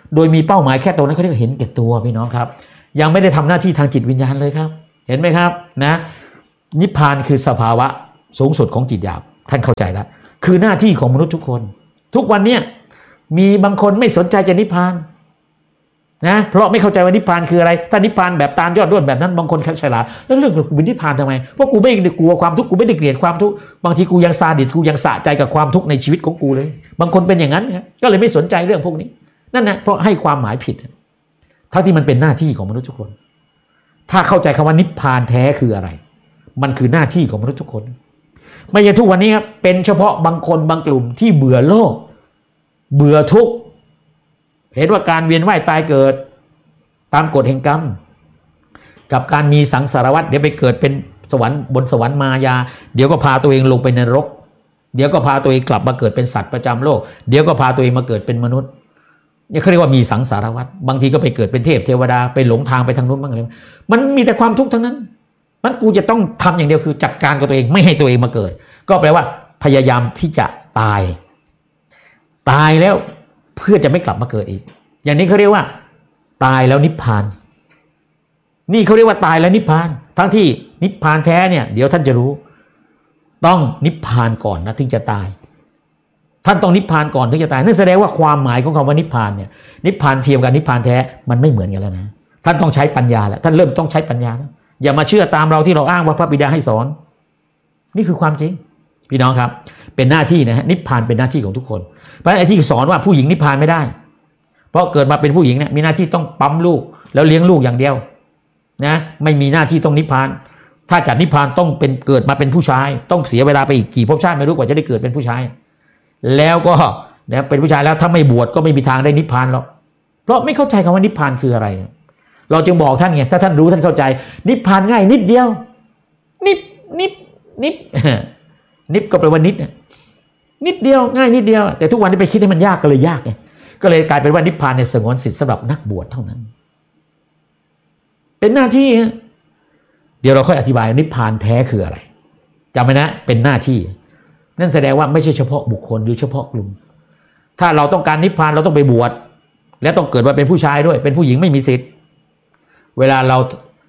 โดยมีเป้าหมายแค่ตรงนั้นเขาเรียกเห็นแก่ตัวพี่น้องครับยังไม่ได้ทำหน้าที่ทางจิตวิญญาณเลยครับเห็นไหมครับนะนิพพานคือสภาวะสูงสุดของจิตหยาบท่านเข้าใจแล้วคือหน้าที่ของมนุษย์ทุกคนทุกวันเนี้ยมีบางคนไม่สนใจจะนิพพานนะเพราะไม่เข้าใจว่านิพพานคืออะไรถ้านิพพานแบบตาลยอดด้วนแบบนั้นบางคนฉลาดแล้วเรื่องกูเป็นนิพพานทำไมเพราะกูไม่ได้กลัวความทุกข์กูไม่ได้เกลียดความทุกข์บางทีกูยังซาดิสกูยังสะใจกับความทุกข์ในชีวิตของกูเลยบางคนเป็นอย่างนั้นครับก็เลยไม่สนใจเรื่องพวกนี้นั่นนะเพราะให้ความหมายผิดทั้งที่มันเป็นหน้าที่ของมนุษย์ทุกคนถ้าเข้าใจคำว่านิพพานแท้คืออะไรมันคือหน้าที่ของมนุษย์ทุกคนไม่ใช่ทุกวันนี้ครับเป็นเฉพาะบางคนบางกลุ่มที่เบื่อโลกเบื่อทุกข์เห็นว่าการเวียนว่ายตายเกิดตามกฎแห่งกรรมกับการมีสังสารวัฏเดี๋ยวไปเกิดเป็นสวรรค์บนสวรรค์มายาเดี๋ยวก็พาตัวเองลงไปในนรกเดี๋ยวก็พาตัวเองกลับมาเกิดเป็นสัตว์ประจำโลกเดี๋ยวก็พาตัวเองมาเกิดเป็นมนุษย์นี่เขาเรียกว่ามีสังสารวัฏบางทีก็ไปเกิดเป็นเทพเทวดาไปหลงทางไปทางนู้นบ้างอะไรมันมีแต่ความทุกข์ทั้งนั้นมันกูจะต้องทำอย่างเดียวคือจัดการกับตัวเองไม่ให้ตัวเองมาเกิดก็แปลว่าพยายามที่จะตายตายแล้วเพื่อจะไม่กลับมาเกิดอีกอย่างนี้เขาเรียกว่าตายแล้วนิพพานนี่เขาเรียกว่าตายแล้วนิพพานทั้งที่นิพพานแท้เนี่ยเดี๋ยวท่านจะรู้ต้องนิพพานก่อนนะถึงจะตายท่านต้องนิพพานก่อนถึงจะตายนั่นแสดงว่าความหมายของคำว่านิพพานเนี่ยนิพพานเทียมกับนิพพานแท้มันไม่เหมือนกันแล้วนะท่านต้องใช้ปัญญาแล้วท่านเริ่มต้องใช้ปัญญาแล้วอย่ามาเชื่อตามเราที่เราอ้างว่าพระบิดาให้สอนนี่คือความจริงพี่น้องครับเป็นหน้าที่นะฮะนิพพานเป็นหน้าที่ของทุกคนเพราะไอ้ที่สอนว่าผู้หญิงนิพพานไม่ได้เพราะเกิดมาเป็นผู้หญิงเนี่ยมีหน้าที่ต้องปั๊มลูกแล้วเลี้ยงลูกอย่างเดียวนะไม่มีหน้าที่ต้องนิพพานถ้าจัดนิพพานต้องเป็นเกิดมาเป็นผู้ชายต้องเสียเวลาไปอีกกี่ภพชาติไม่รู้กว่าจะได้เกิดเป็นผู้ชายแล้วก็นะเป็นผู้ชายแล้วถ้าไม่บวชก็ไม่มีทางได้นิพพานหรอกเพราะไม่เข้าใจคำว่านิพพานคืออะไรเราจึงบอกท่านไงถ้าท่านรู้ท่านเข้าใจนิพพานง่ายนิดเดียวนิบนิบนิบนิบก็แปลว่านิดนิดเดียวง่ายนิดเดียวแต่ทุกวันนี้ไปคิดให้มันยากก็เลยยากไงก็เลยกลายเป็นว่านิพพานในสงวนสิทธิ์สำหรับนักบวชเท่านั้นเป็นหน้าที่เดี๋ยวเราค่อยอธิบายนิพพานแท้คืออะไรจำไว้นะเป็นหน้าที่นั่นแสดงว่าไม่ใช่เฉพาะบุคคลหรือเฉพาะกลุ่มถ้าเราต้องการนิพพานเราต้องไปบวชและต้องเกิดมาเป็นผู้ชายด้วยเป็นผู้หญิงไม่มีสิทธิ์เวลาเรา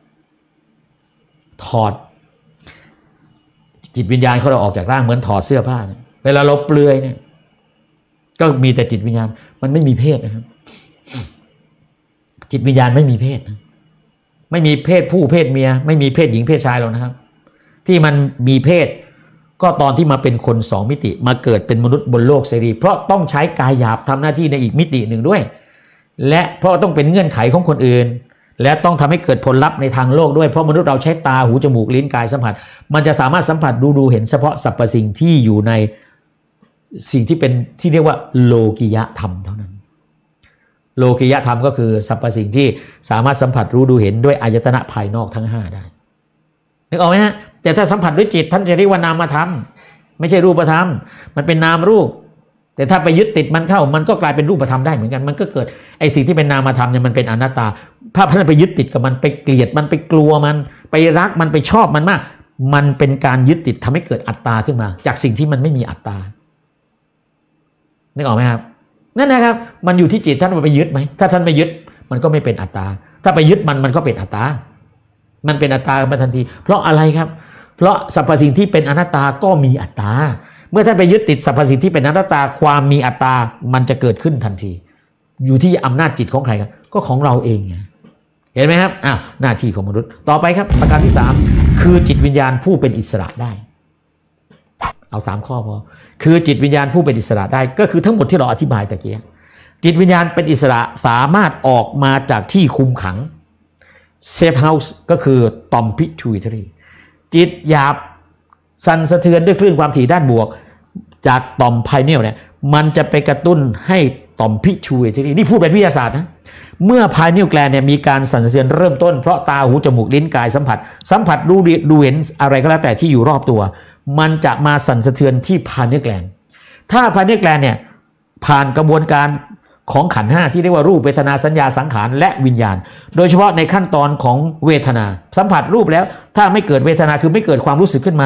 ถอดจิตวิญญาณเขาเราออกจากร่างเหมือนถอดเสื้อผ้าเนี่ยเวลาเราเปลือยเนี่ยก็มีแต่จิตวิญญาณมันไม่มีเพศนะครับจิตวิญญาณไม่มีเพศไม่มีเพศผู้เพศเมียไม่มีเพศหญิงเพศชายหรอกนะครับที่มันมีเพศก็ตอนที่มาเป็นคนสองมิติมาเกิดเป็นมนุษย์บนโลกเสรีเพราะต้องใช้กายหยาบทำหน้าที่ในอีกมิติหนึ่งด้วยและเพราะต้องเป็นเงื่อนไขของคนอื่นและต้องทำให้เกิดผลลัพธ์ในทางโลกด้วยเพราะมนุษย์เราใช้ตาหูจมูกลิ้นกายสัมผัสมันจะสามารถสัมผัสดูดูเห็นเฉพาะสรรพสิ่งที่อยู่ในสิ่งที่เป็นที่เรียกว่าโลกิยธรรมเท่านั้นโลกิยธรรมก็คือสรรพสิ่งที่สามารถสัมผัสรู้ดูเห็นด้วยอายตนะภายนอกทั้งห้าได้นึกออกไหมฮะแต่ถ้าสัมผัสด้วยจิตท่านจะเรียกว่านามธรรมไม่ใช่รูปธรรมมันเป็นนามรูปแต่ถ้าไปยึดติดมันเข้ามันก็กลายเป็นรูปธรรมได้เหมือนกันมันก็เกิดไอ้สิ่งที่เป็นนามธรรมเนี่ยมันเป็นอนัตตาถ้าท่านไปยึดติดกับมันไปเกลียดมันไปกลัวมันไปรักมันไปชอบมันมากมันเป็นการยึดติดทำให้เกิดอัตตาขึ้นมาจากสิ่งที่มันไม่มีอัตตานึกออกไหมครับนั่นนะครับมันอยู่ที่จิตท่านไปยึดไหมถ้าท่านไม่ยึดมันก็ไม่เป็นอัตตาถ้าไปยึดมันมันก็เป็นอัตตามันเป็นอัตตามาทันทีเพราะอะไรครับเพราะสรรพสิ่งที่เป็นอนัตตาก็มีอัตตาเมื่อท่านไปยึดติดสรรพสิ่งที่เป็นอนัตตาความมีอัตตามันจะเกิดขึ้นทันทีอยู่ที่อำนาจจิตของใครครับก็ของเราเองไงเห็นไหมครับอ้าวหน้าที่ของมนุษย์ต่อไปครับประการที่สามคือจิตวิญญาณผู้เป็นอิสระได้เอาสามข้อพอคือจิตวิญญาณผู้เป็นอิสระได้ก็คือทั้งหมดที่เราอธิบายตะกี้จิตวิญญาณเป็นอิสระสามารถออกมาจากที่คุมขังเซฟเฮาส์ก็คือต่อมพิทูอิทรีจิตหยาบสั่นสะเทือนด้วยคลื่นความถี่ด้านบวกจากต่อมไพเนียลเนี่ยมันจะไปกระตุ้นให้ต่อมพิทูอิทรีนี่พูดเป็นวิทยาศาสตร์นะเมื่อไพเนียลแกลนเนี่ยมีการสั่นสะเทือนเริ่มต้นเพราะตาหูจมูกลิ้นกายสัมผัสสัมผัสดูดูเห็นอะไรก็แล้วแต่ที่อยู่รอบตัวมันจะมาสั่นสะเทือนที่ไพเนียลแกลนถ้าไพเนียลแกลนเนี่ยผ่านกระบวนการของขันธ์ห้าที่เรียกว่ารูปเวทนาสัญญาสังขารและวิญญาณโดยเฉพาะในขั้นตอนของเวทนาสัมผัสรูปแล้วถ้าไม่เกิดเวทนาคือไม่เกิดความรู้สึกขึ้นมา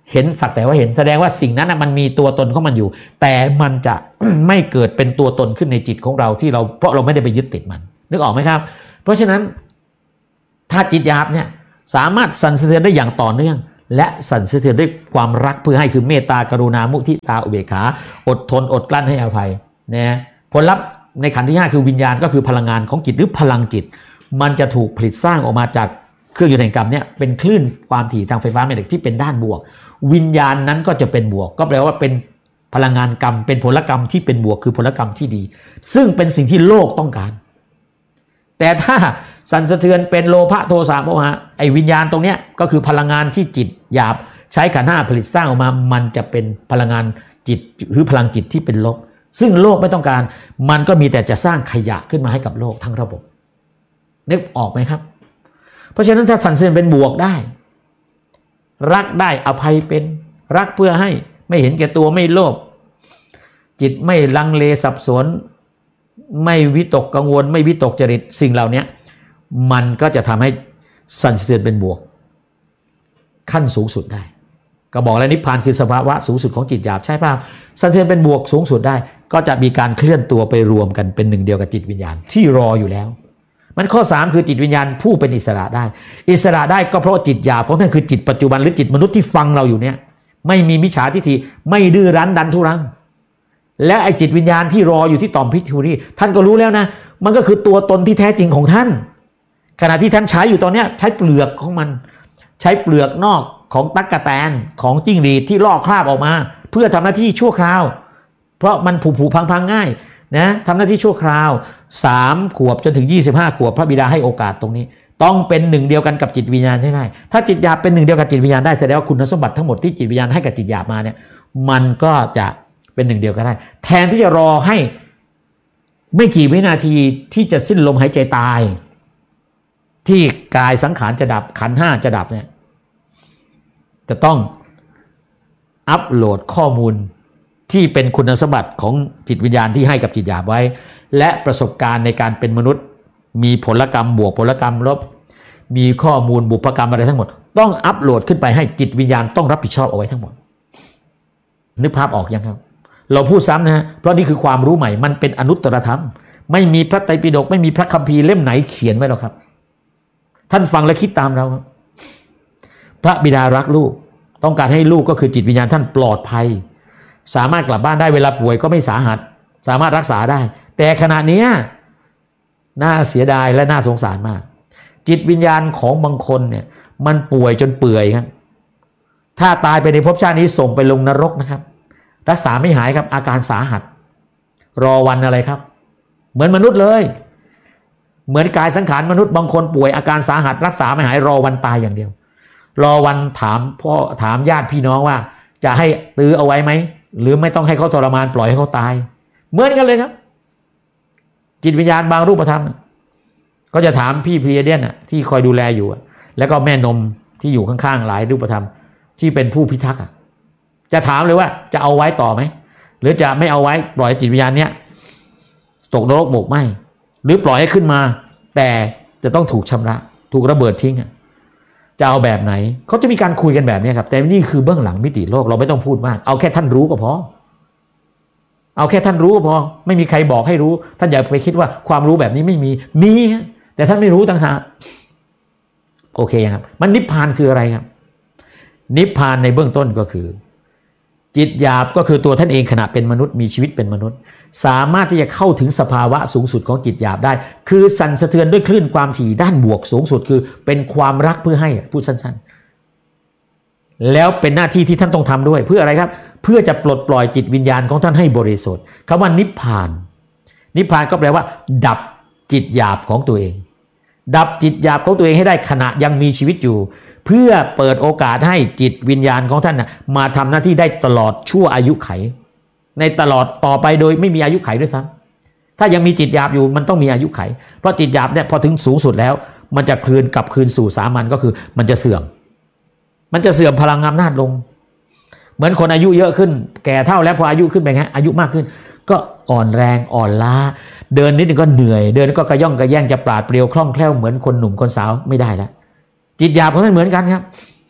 เห็นสักแต่ว่าเห็นแสดงว่าสิ่งนั้นมันมีตัวตนของมันอยู่แต่มันจะ ไม่เกิดเป็นตัวตนขึ้นในจิตของเราที่เราเพราะเราไม่ได้ไปยึดติดมันนึกออกไหมครับเพราะฉะนั้นถ้าจิตหยาบเนี่ยสามารถสั่นสะเทือนได้อย่างต่อเนื่องและสั่นสะเทือนด้วยความรักเพื่อให้คือเมตตากรุณามุทิตาอุเบกขาอดทนอดกลั้นให้อภัยนะผลลัพธ์ในขันธ์ที่ห้าคือวิญญาณก็คือพลังงานของจิตหรือพลังจิตมันจะถูกผลิตสร้างออกมาจากเครื่องยนต์แห่งกรรมเนี่ยเป็นคลื่นความถี่ทางไฟฟ้าแมกเนติกที่เป็นด้านบวกวิญญาณนั้นก็จะเป็นบวกก็แปลว่าเป็นพลังงานกรรมเป็นผลกรรมที่เป็นบวกคือผลกรรมที่ดีซึ่งเป็นสิ่งที่โลกต้องการแต่ถ้าสั่นสะเทือนเป็นโลภะโทสะโมหะไอ้วิญญาณตรงเนี้ยก็คือพลังงานที่จิตหยาบใช้ขันธ์ห้าผลิตสร้างออกมามันจะเป็นพลังงานจิตหรือพลังจิตที่เป็นลบซึ่งโลกไม่ต้องการมันก็มีแต่จะสร้างขยะขึ้นมาให้กับโลกทั้งระบบนึกออกไหมครับเพราะฉะนั้นถ้าสั่นสะเทือนเป็นบวกได้รักได้อภัยเป็นรักเพื่อให้ไม่เห็นแก่ตัวไม่โลภจิตไม่ลังเลสับสนไม่วิตกกังวลไม่วิตกจริตสิ่งเหล่านี้มันก็จะทำให้สั่นสะเทือนเป็นบวกขั้นสูงสุดได้ก็บอกแล้วนิพพานคือสภาวะสูงสุดของจิตหยาบใช่ป่ะสั่นสะเทือนเป็นบวกสูงสุดได้ก็จะมีการเคลื่อนตัวไปรวมกันเป็นหนึ่งเดียวกับจิตวิญญาณที่รออยู่แล้วมันข้อสามคือจิตวิญญาณผู้เป็นอิสระได้อิสระได้ก็เพราะจิตหยาบของท่านคือจิตปัจจุบันหรือจิตมนุษย์ที่ฟังเราอยู่เนี่ยไม่มีมิจฉาทิฏฐิไม่ดื้อรั้นดันทุรังและไอ้จิตวิญญาณที่รออยู่ที่ต่อมพิทูรี่ท่านก็รู้แล้วนะมันก็คือตัวตนที่แท้จริงของท่านขณะที่ท่านใช้อยู่ตอนนี้ใช้เปลือกของมันใช้เปลือกนอกของตั๊กแตนของจิ้งหรีดที่ลอกคราบออกมาเพื่อทำหน้าที่ชั่วคราวเพราะมันผุผุพังพังง่ายนะทำหน้าที่ชั่วคราวสามขวบจนถึงยี่สิบห้าขวบพระบิดาให้โอกาสตรงนี้ต้องเป็นหนึ่งเดียวกันกับจิตวิญญาณใช่ไหมถ้าจิตหยาบเป็นหนึ่งเดียวกับจิตวิญญาณได้แสดงว่าคุณสมบัติทั้งหมดที่จิตวิญญาณให้กับจิตหยาบมาเนี่ยมันก็จะเป็นหนึ่งเดียวกันได้แทนที่จะรอให้ไม่กี่วินาทีที่จะสิ้นลมหายใจตายที่กายสังขารจะดับขันธ์ห้าจะดับเนี่ยจะต้องอัปโหลดข้อมูลที่เป็นคุณสมบัติของจิตวิญญาณที่ให้กับจิตหยาบไว้และประสบการณ์ในการเป็นมนุษย์มีผลกรรมบวกผลกรรมลบมีข้อมูลบุพกรรมอะไรทั้งหมดต้องอัปโหลดขึ้นไปให้จิตวิญญาณต้องรับผิดชอบเอาไว้ทั้งหมดนึกภาพออกยังครับเราพูดซ้ำนะฮะเพราะนี่คือความรู้ใหม่มันเป็นอนุตตรธรรมไม่มีพระไตรปิฎกไม่มีพระคัมภีร์เล่มไหนเขียนไว้หรอกครับท่านฟังและคิดตามเราพระบิดารักลูกต้องการให้ลูกก็คือจิตวิญญาณท่านปลอดภัยสามารถกลับบ้านได้เวลาป่วยก็ไม่สาหัสสามารถรักษาได้แต่ขณะนี้น่าเสียดายและน่าสงสารมากจิตวิญญาณของบางคนเนี่ยมันป่วยจนเปื่อยครับถ้าตายไปในภพชาตินี้ส่งไปลงนรกนะครับรักษาไม่หายครับอาการสาหัสรอวันอะไรครับเหมือนมนุษย์เลยเหมือนกายสังขารมนุษย์บางคนป่วยอาการสาหัสรักษาไม่หายรอวันตายอย่างเดียวรอวันถามพ่อถามญาติพี่น้องว่าจะให้ตื้อเอาไว้ไหมหรือไม่ต้องให้เขาทรมานปล่อยให้เขาตายเหมือนกันเลยครับจิตวิญญาณบางรูปธรรมก็จะถามพี่พรีเดียนที่คอยดูแลอยู่แล้วก็แม่นมที่อยู่ข้างๆหลายรูปธรรมที่เป็นผู้พิทักษ์จะถามเลยว่าจะเอาไว้ต่อไหมหรือจะไม่เอาไว้ปล่อยจิตวิญญาณเนี้ยตกนรกหมกไหมหรือปล่อยให้ขึ้นมาแต่จะต้องถูกชำระถูกระเบิดทิ้งจะเอาแบบไหนเขาจะมีการคุยกันแบบนี้ครับแต่นี่คือเบื้องหลังมิติโลกเราไม่ต้องพูดมากเอาแค่ท่านรู้ก็พอเอาแค่ท่านรู้ก็พอไม่มีใครบอกให้รู้ท่านอย่าไปคิดว่าความรู้แบบนี้ไม่มีมีแต่ท่านไม่รู้ต่างหากโอเคครับมันนิพพานคืออะไรครับนิพพานในเบื้องต้นก็คือจิตหยาบก็คือตัวท่านเองขณะเป็นมนุษย์มีชีวิตเป็นมนุษย์สามารถที่จะเข้าถึงสภาวะสูงสุดของจิตหยาบได้คือสั่นสะเทือนด้วยคลื่นความถี่ด้านบวกสูงสุดคือเป็นความรักเพื่อให้พูดสั้นๆแล้วเป็นหน้าที่ที่ท่านต้องทำด้วยเพื่ออะไรครับเพื่อจะปลดปล่อยจิตวิญญาณของท่านให้บริสุทธิ์คำว่านิพพานนิพพานก็แปลว่าดับจิตหยาบของตัวเองดับจิตหยาบของตัวเองให้ได้ขณะยังมีชีวิตอยู่เพื่อเปิดโอกาสให้จิตวิญญาณของท่านนะมาทำหน้าที่ได้ตลอดชั่วอายุไขในตลอดต่อไปโดยไม่มีอายุไขด้วยซ้ำถ้ายังมีจิตหยาบอยู่มันต้องมีอายุไขเพราะจิตหยาบเนี่ยพอถึงสูงสุดแล้วมันจะคืนกลับคืนสู่สามัญก็คือมันจะเสื่อมมันจะเสื่อมพลังอำนาจลงเหมือนคนอายุเยอะขึ้นแก่เท่าแล้วพออายุขึ้นไปไงอายุมากขึ้นก็อ่อนแรงอ่อนล้าเดินนิดนึงก็เหนื่อยเดินก็กระย่องกระแย่งจะปราดเปรียวคล่องแคล่วเหมือนคนหนุ่มคนสาวไม่ได้แล้วจิตหยาบของท่านเหมือนกันครับ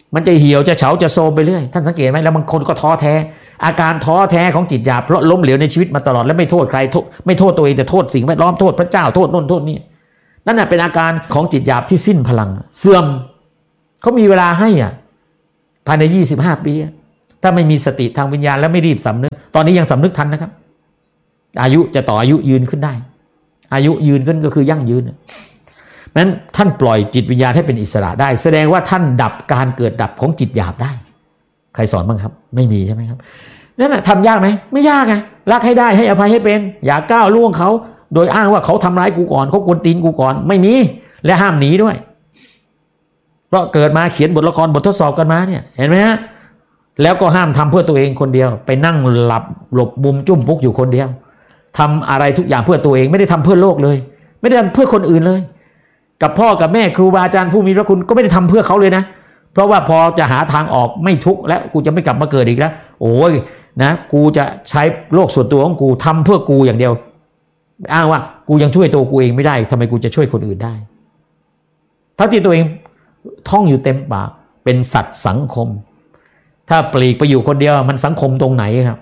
มันจะเหี่ยวจะเฉาจะโทรมไปเรื่อยท่านสังเกตไหมแล้วบางคนก็ท้อแท้อาการท้อแท้ของจิตหยาบเพราะล้มเหลวในชีวิตมาตลอดและไม่โทษใครไม่โทษตัวเองแต่โทษสิ่งแวดล้อมโทษพระเจ้าโทษโน่นโทษนี่นั่นน่ะเป็นอาการของจิตหยาบที่สิ้นพลังเสื่อมเขามีเวลาให้อ่ะภายในยี่สิบห้าปีถ้าไม่มีสติทางวิญญาณแล้วไม่รีบสำนึกตอนนี้ยังสำนึกทันนะครับอายุจะต่ออายุยืนขึ้นได้อายุยืนขึ้นก็คือยั่งยืนนั้นท่านปล่อยจิตวิญญาณให้เป็นอิสระได้แสดงว่าท่านดับการเกิดดับของจิตหยาบได้ใครสอนบ้างครับไม่มีใช่ไหมครับนั่นแหะทำยากไหมไม่ยากไงรักให้ได้ให้อภัยให้เป็นอย่าก้าวล่วงเขาโดยอ้างว่าเขาทำร้ายกูก่อนเขากวนตีนกูก่อนไม่มีและห้ามหนีด้วยเพราะเกิดมาเขียนบทละครบททดสอบกันมาเนี่ยเห็นไหมฮะแล้วก็ห้ามทำเพื่อตัวเองคนเดียวไปนั่งหลับหลบมุมจุ้มพุกอยู่คนเดียวทำอะไรทุกอย่างเพื่อตัวเองไม่ได้ทำเพื่อโลกเลยไม่ได้ทำเพื่อคนอื่นเลยกับพ่อกับแม่ครูบาอาจารย์ผู้มีพระคุณก็ไม่ได้ทำเพื่อเขาเลยนะเพราะว่าพอจะหาทางออกไม่ทุกข์แล้วกูจะไม่กลับมาเกิดอีกแล้วโอ้ยนะกูจะใช้โลกส่วนตัวของกูทำเพื่อกูอย่างเดียวอ้างว่ากูยังช่วยตัวกูเองไม่ได้ทำไมกูจะช่วยคนอื่นได้ทั้งที่ตัวเองท่องอยู่เต็มปากเป็นสัตว์สังคมถ้าปลีกไปอยู่คนเดียวมันสังคมตรงไหนครับ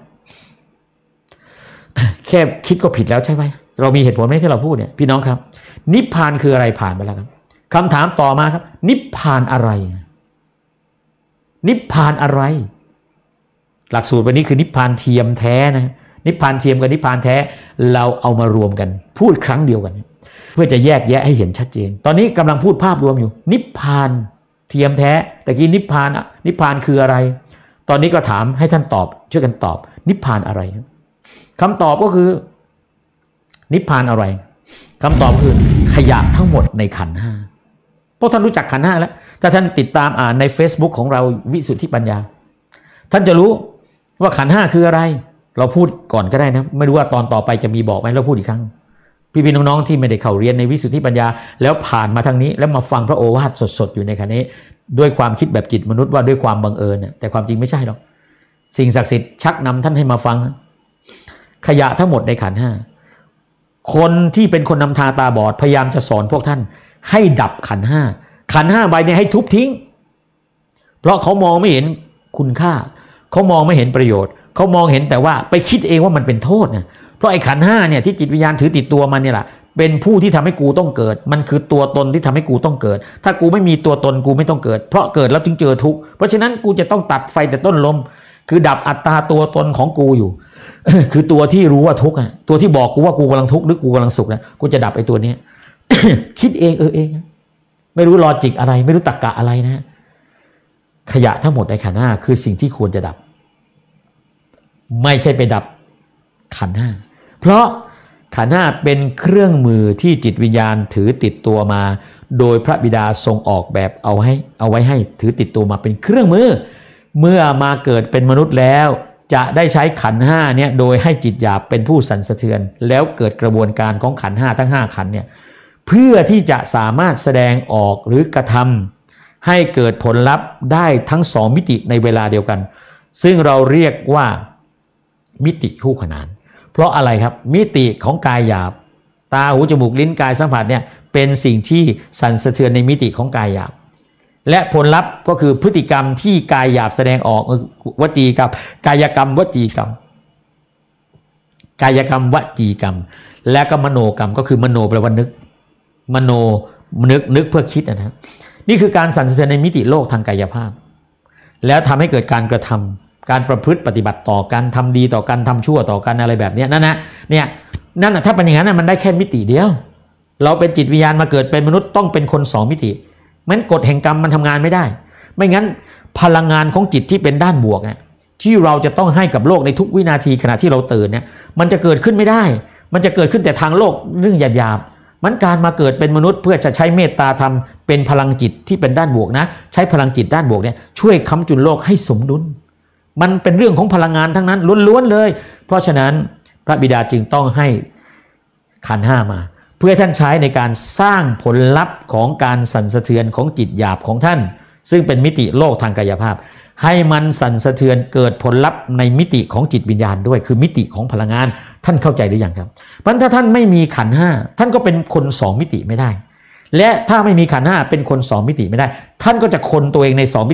แค่คิดก็ผิดแล้วใช่ไหมเรามีเหตุผลไหมที่เราพูดเนี่ยพี่น้องครับนิพพานคืออะไรผ่านไปแล้วครับคำถามต่อมาครับนิพพานอะไรนิพพานอะไรหลักสูตรวันนี้คือนิพพานเทียมแท้นะนิพพานเทียมกับนิพพานแท้เราเอามารวมกันพูดครั้งเดียวกันเพื่อจะแยกแยะให้เห็นชัดเจนตอนนี้กำลังพูดภาพรวมอยู่นิพพานเทียมแท้แต่กี้นิพพานนิพพานคืออะไรตอนนี้ก็ถามให้ท่านตอบช่วยกันตอบนิพพานอะไรคำตอบก็คือนิพพานอะไรคำตอบคือขยะทั้งหมดในขันธ์ห้าพวกท่านรู้จักขันธ์ห้าแล้วถ้าท่านติดตามอ่านใน Facebook ของเราวิสุทธิปัญญาท่านจะรู้ว่าขันธ์ห้าคืออะไรเราพูดก่อนก็ได้นะไม่รู้ว่าตอนต่อไปจะมีบอกไหมเราพูดอีกครั้งพี่ๆน้องๆที่ไม่ได้เข้าเรียนในวิสุทธิปัญญาแล้วผ่านมาทางนี้แล้วมาฟังพระโอวาทสดๆอยู่ในขณะนี้ด้วยความคิดแบบจิตมนุษย์ว่าด้วยความบังเอิญแต่ความจริงไม่ใช่หรอกสิ่งศักดิ์สิทธิ์ชักนำท่านให้มาฟังขยะทั้งหมดในขันธ์ห้าคนที่เป็นคนนำทางตาบอดพยายามจะสอนพวกท่านให้ดับขันธ์ห้าขันธ์ห้าใบนี้ให้ทุบทิ้งเพราะเขามองไม่เห็นคุณค่าเขามองไม่เห็นประโยชน์เขามองเห็นแต่ว่าไปคิดเองว่ามันเป็นโทษนะเพราะไอ้ขันธ์ห้าเนี่ยที่จิตวิญญาณถือติดตัวมันเนี่ยแหละเป็นผู้ที่ทำให้กูต้องเกิดมันคือตัวตนที่ทำให้กูต้องเกิดถ้ากูไม่มีตัวตนกูไม่ต้องเกิดเพราะเกิดแล้วจึงเจอทุกข์เพราะฉะนั้นกูจะต้องตัดไฟแต่ต้นลมคือดับอัตตาตัวตนของกูอยู่ คือตัวที่รู้ว่าทุกข์อ่ะตัวที่บอกกูว่ากูกำลังทุกข์หรือกูกำลังสุขนะกูจะดับไอ้ตัวนี้ คิดเองเออเองไม่รู้ลอจิกอะไรไม่รู้ตรรกะอะไรนะขยะทั้งหมดในขันธ์ห้าคือสิ่งที่ควรจะดับไม่ใช่ไปดับขันธ์ห้าเพราะขันธ์ห้าเป็นเครื่องมือที่จิตวิญญาณถือติดตัวมาโดยพระบิดาทรงออกแบบเอาให้เอาไว้ให้ถือติดตัวมาเป็นเครื่องมือเมื่อมาเกิดเป็นมนุษย์แล้วจะได้ใช้ขันธ์ห้าเนี่ยโดยให้จิตหยาบเป็นผู้สั่นสะเทือนแล้วเกิดกระบวนการของขันธ์ห้าทั้งห้าขันธ์เนี่ยเพื่อที่จะสามารถแสดงออกหรือกระทำให้เกิดผลลัพธ์ได้ทั้งสองมิติในเวลาเดียวกันซึ่งเราเรียกว่ามิติคู่ขนานเพราะอะไรครับมิติของกายหยาบตาหูจมูกลิ้นกายสัมผัสเนี่ยเป็นสิ่งที่สั่นสะเทือนในมิติของกายหยาบและผลลัพธ์ก็คือพฤติกรรมที่กายหยาบแสดงออกวจีกรรมกายกรรมวจีกรรมกายกรรมวจีกรรมและก็มโนกรรมก็คือมโนแปลว่านึกมโนนึกนึกเพื่อคิดนะครับนี่คือการสั่นสะเทือนในมิติโลกทางกายภาพแล้วทำให้เกิดการกระทำการประพฤติปฏิบัติต่อกันทำดีต่อกันทำชั่วต่อกันอะไรแบบนี้นั่นนะเนี่ยนั่นนะถ้าเป็นอย่างนั้นมันได้แค่มิติเดียวเราเป็นจิตวิญญาณมาเกิดเป็นมนุษย์ต้องเป็นคนสองมิติมันกฎแห่งกรรมมันทำงานไม่ได้ไม่งั้นพลังงานของจิตที่เป็นด้านบวกเนี่ยที่เราจะต้องให้กับโลกในทุกวินาทีขณะที่เราตื่นเนี่ยมันจะเกิดขึ้นไม่ได้มันจะเกิดขึ้นแต่ทางโลกเรื่องหยาบๆมันการมาเกิดเป็นมนุษย์เพื่อจะใช้เมตตาธรรมเป็นพลังจิตที่เป็นด้านบวกนะใช้พลังจิตด้านบวกเนี่ยช่วยค้ำจุนโลกให้สมดุลมันเป็นเรื่องของพลังงานทั้งนั้นล้วนๆเลยเพราะฉะนั้นพระบิดาจึงต้องให้ขันธ์ห้ามาเพื่อท่านใช้ในการสร้างผลลัพธ์ของการสั่นสะเทือนของจิตหยาบของท่านซึ่งเป็นมิติโลกทางกายภาพให้มันสั่นสะเทือนเกิดผลลัพธ์ในมิติของจิตวิญญาณด้วยคือมิติของพลังงานท่านเข้าใจหรือยังครับเพราะถ้าท่านไม่มีขันธ์ห้าท่านก็เป็นคนสองมิติไม่ได้และถ้าไม่มีขันธ์ห้าเป็นคนสองมิติไม่ได้ท่านก็จะคนตัวเองในสองมิติ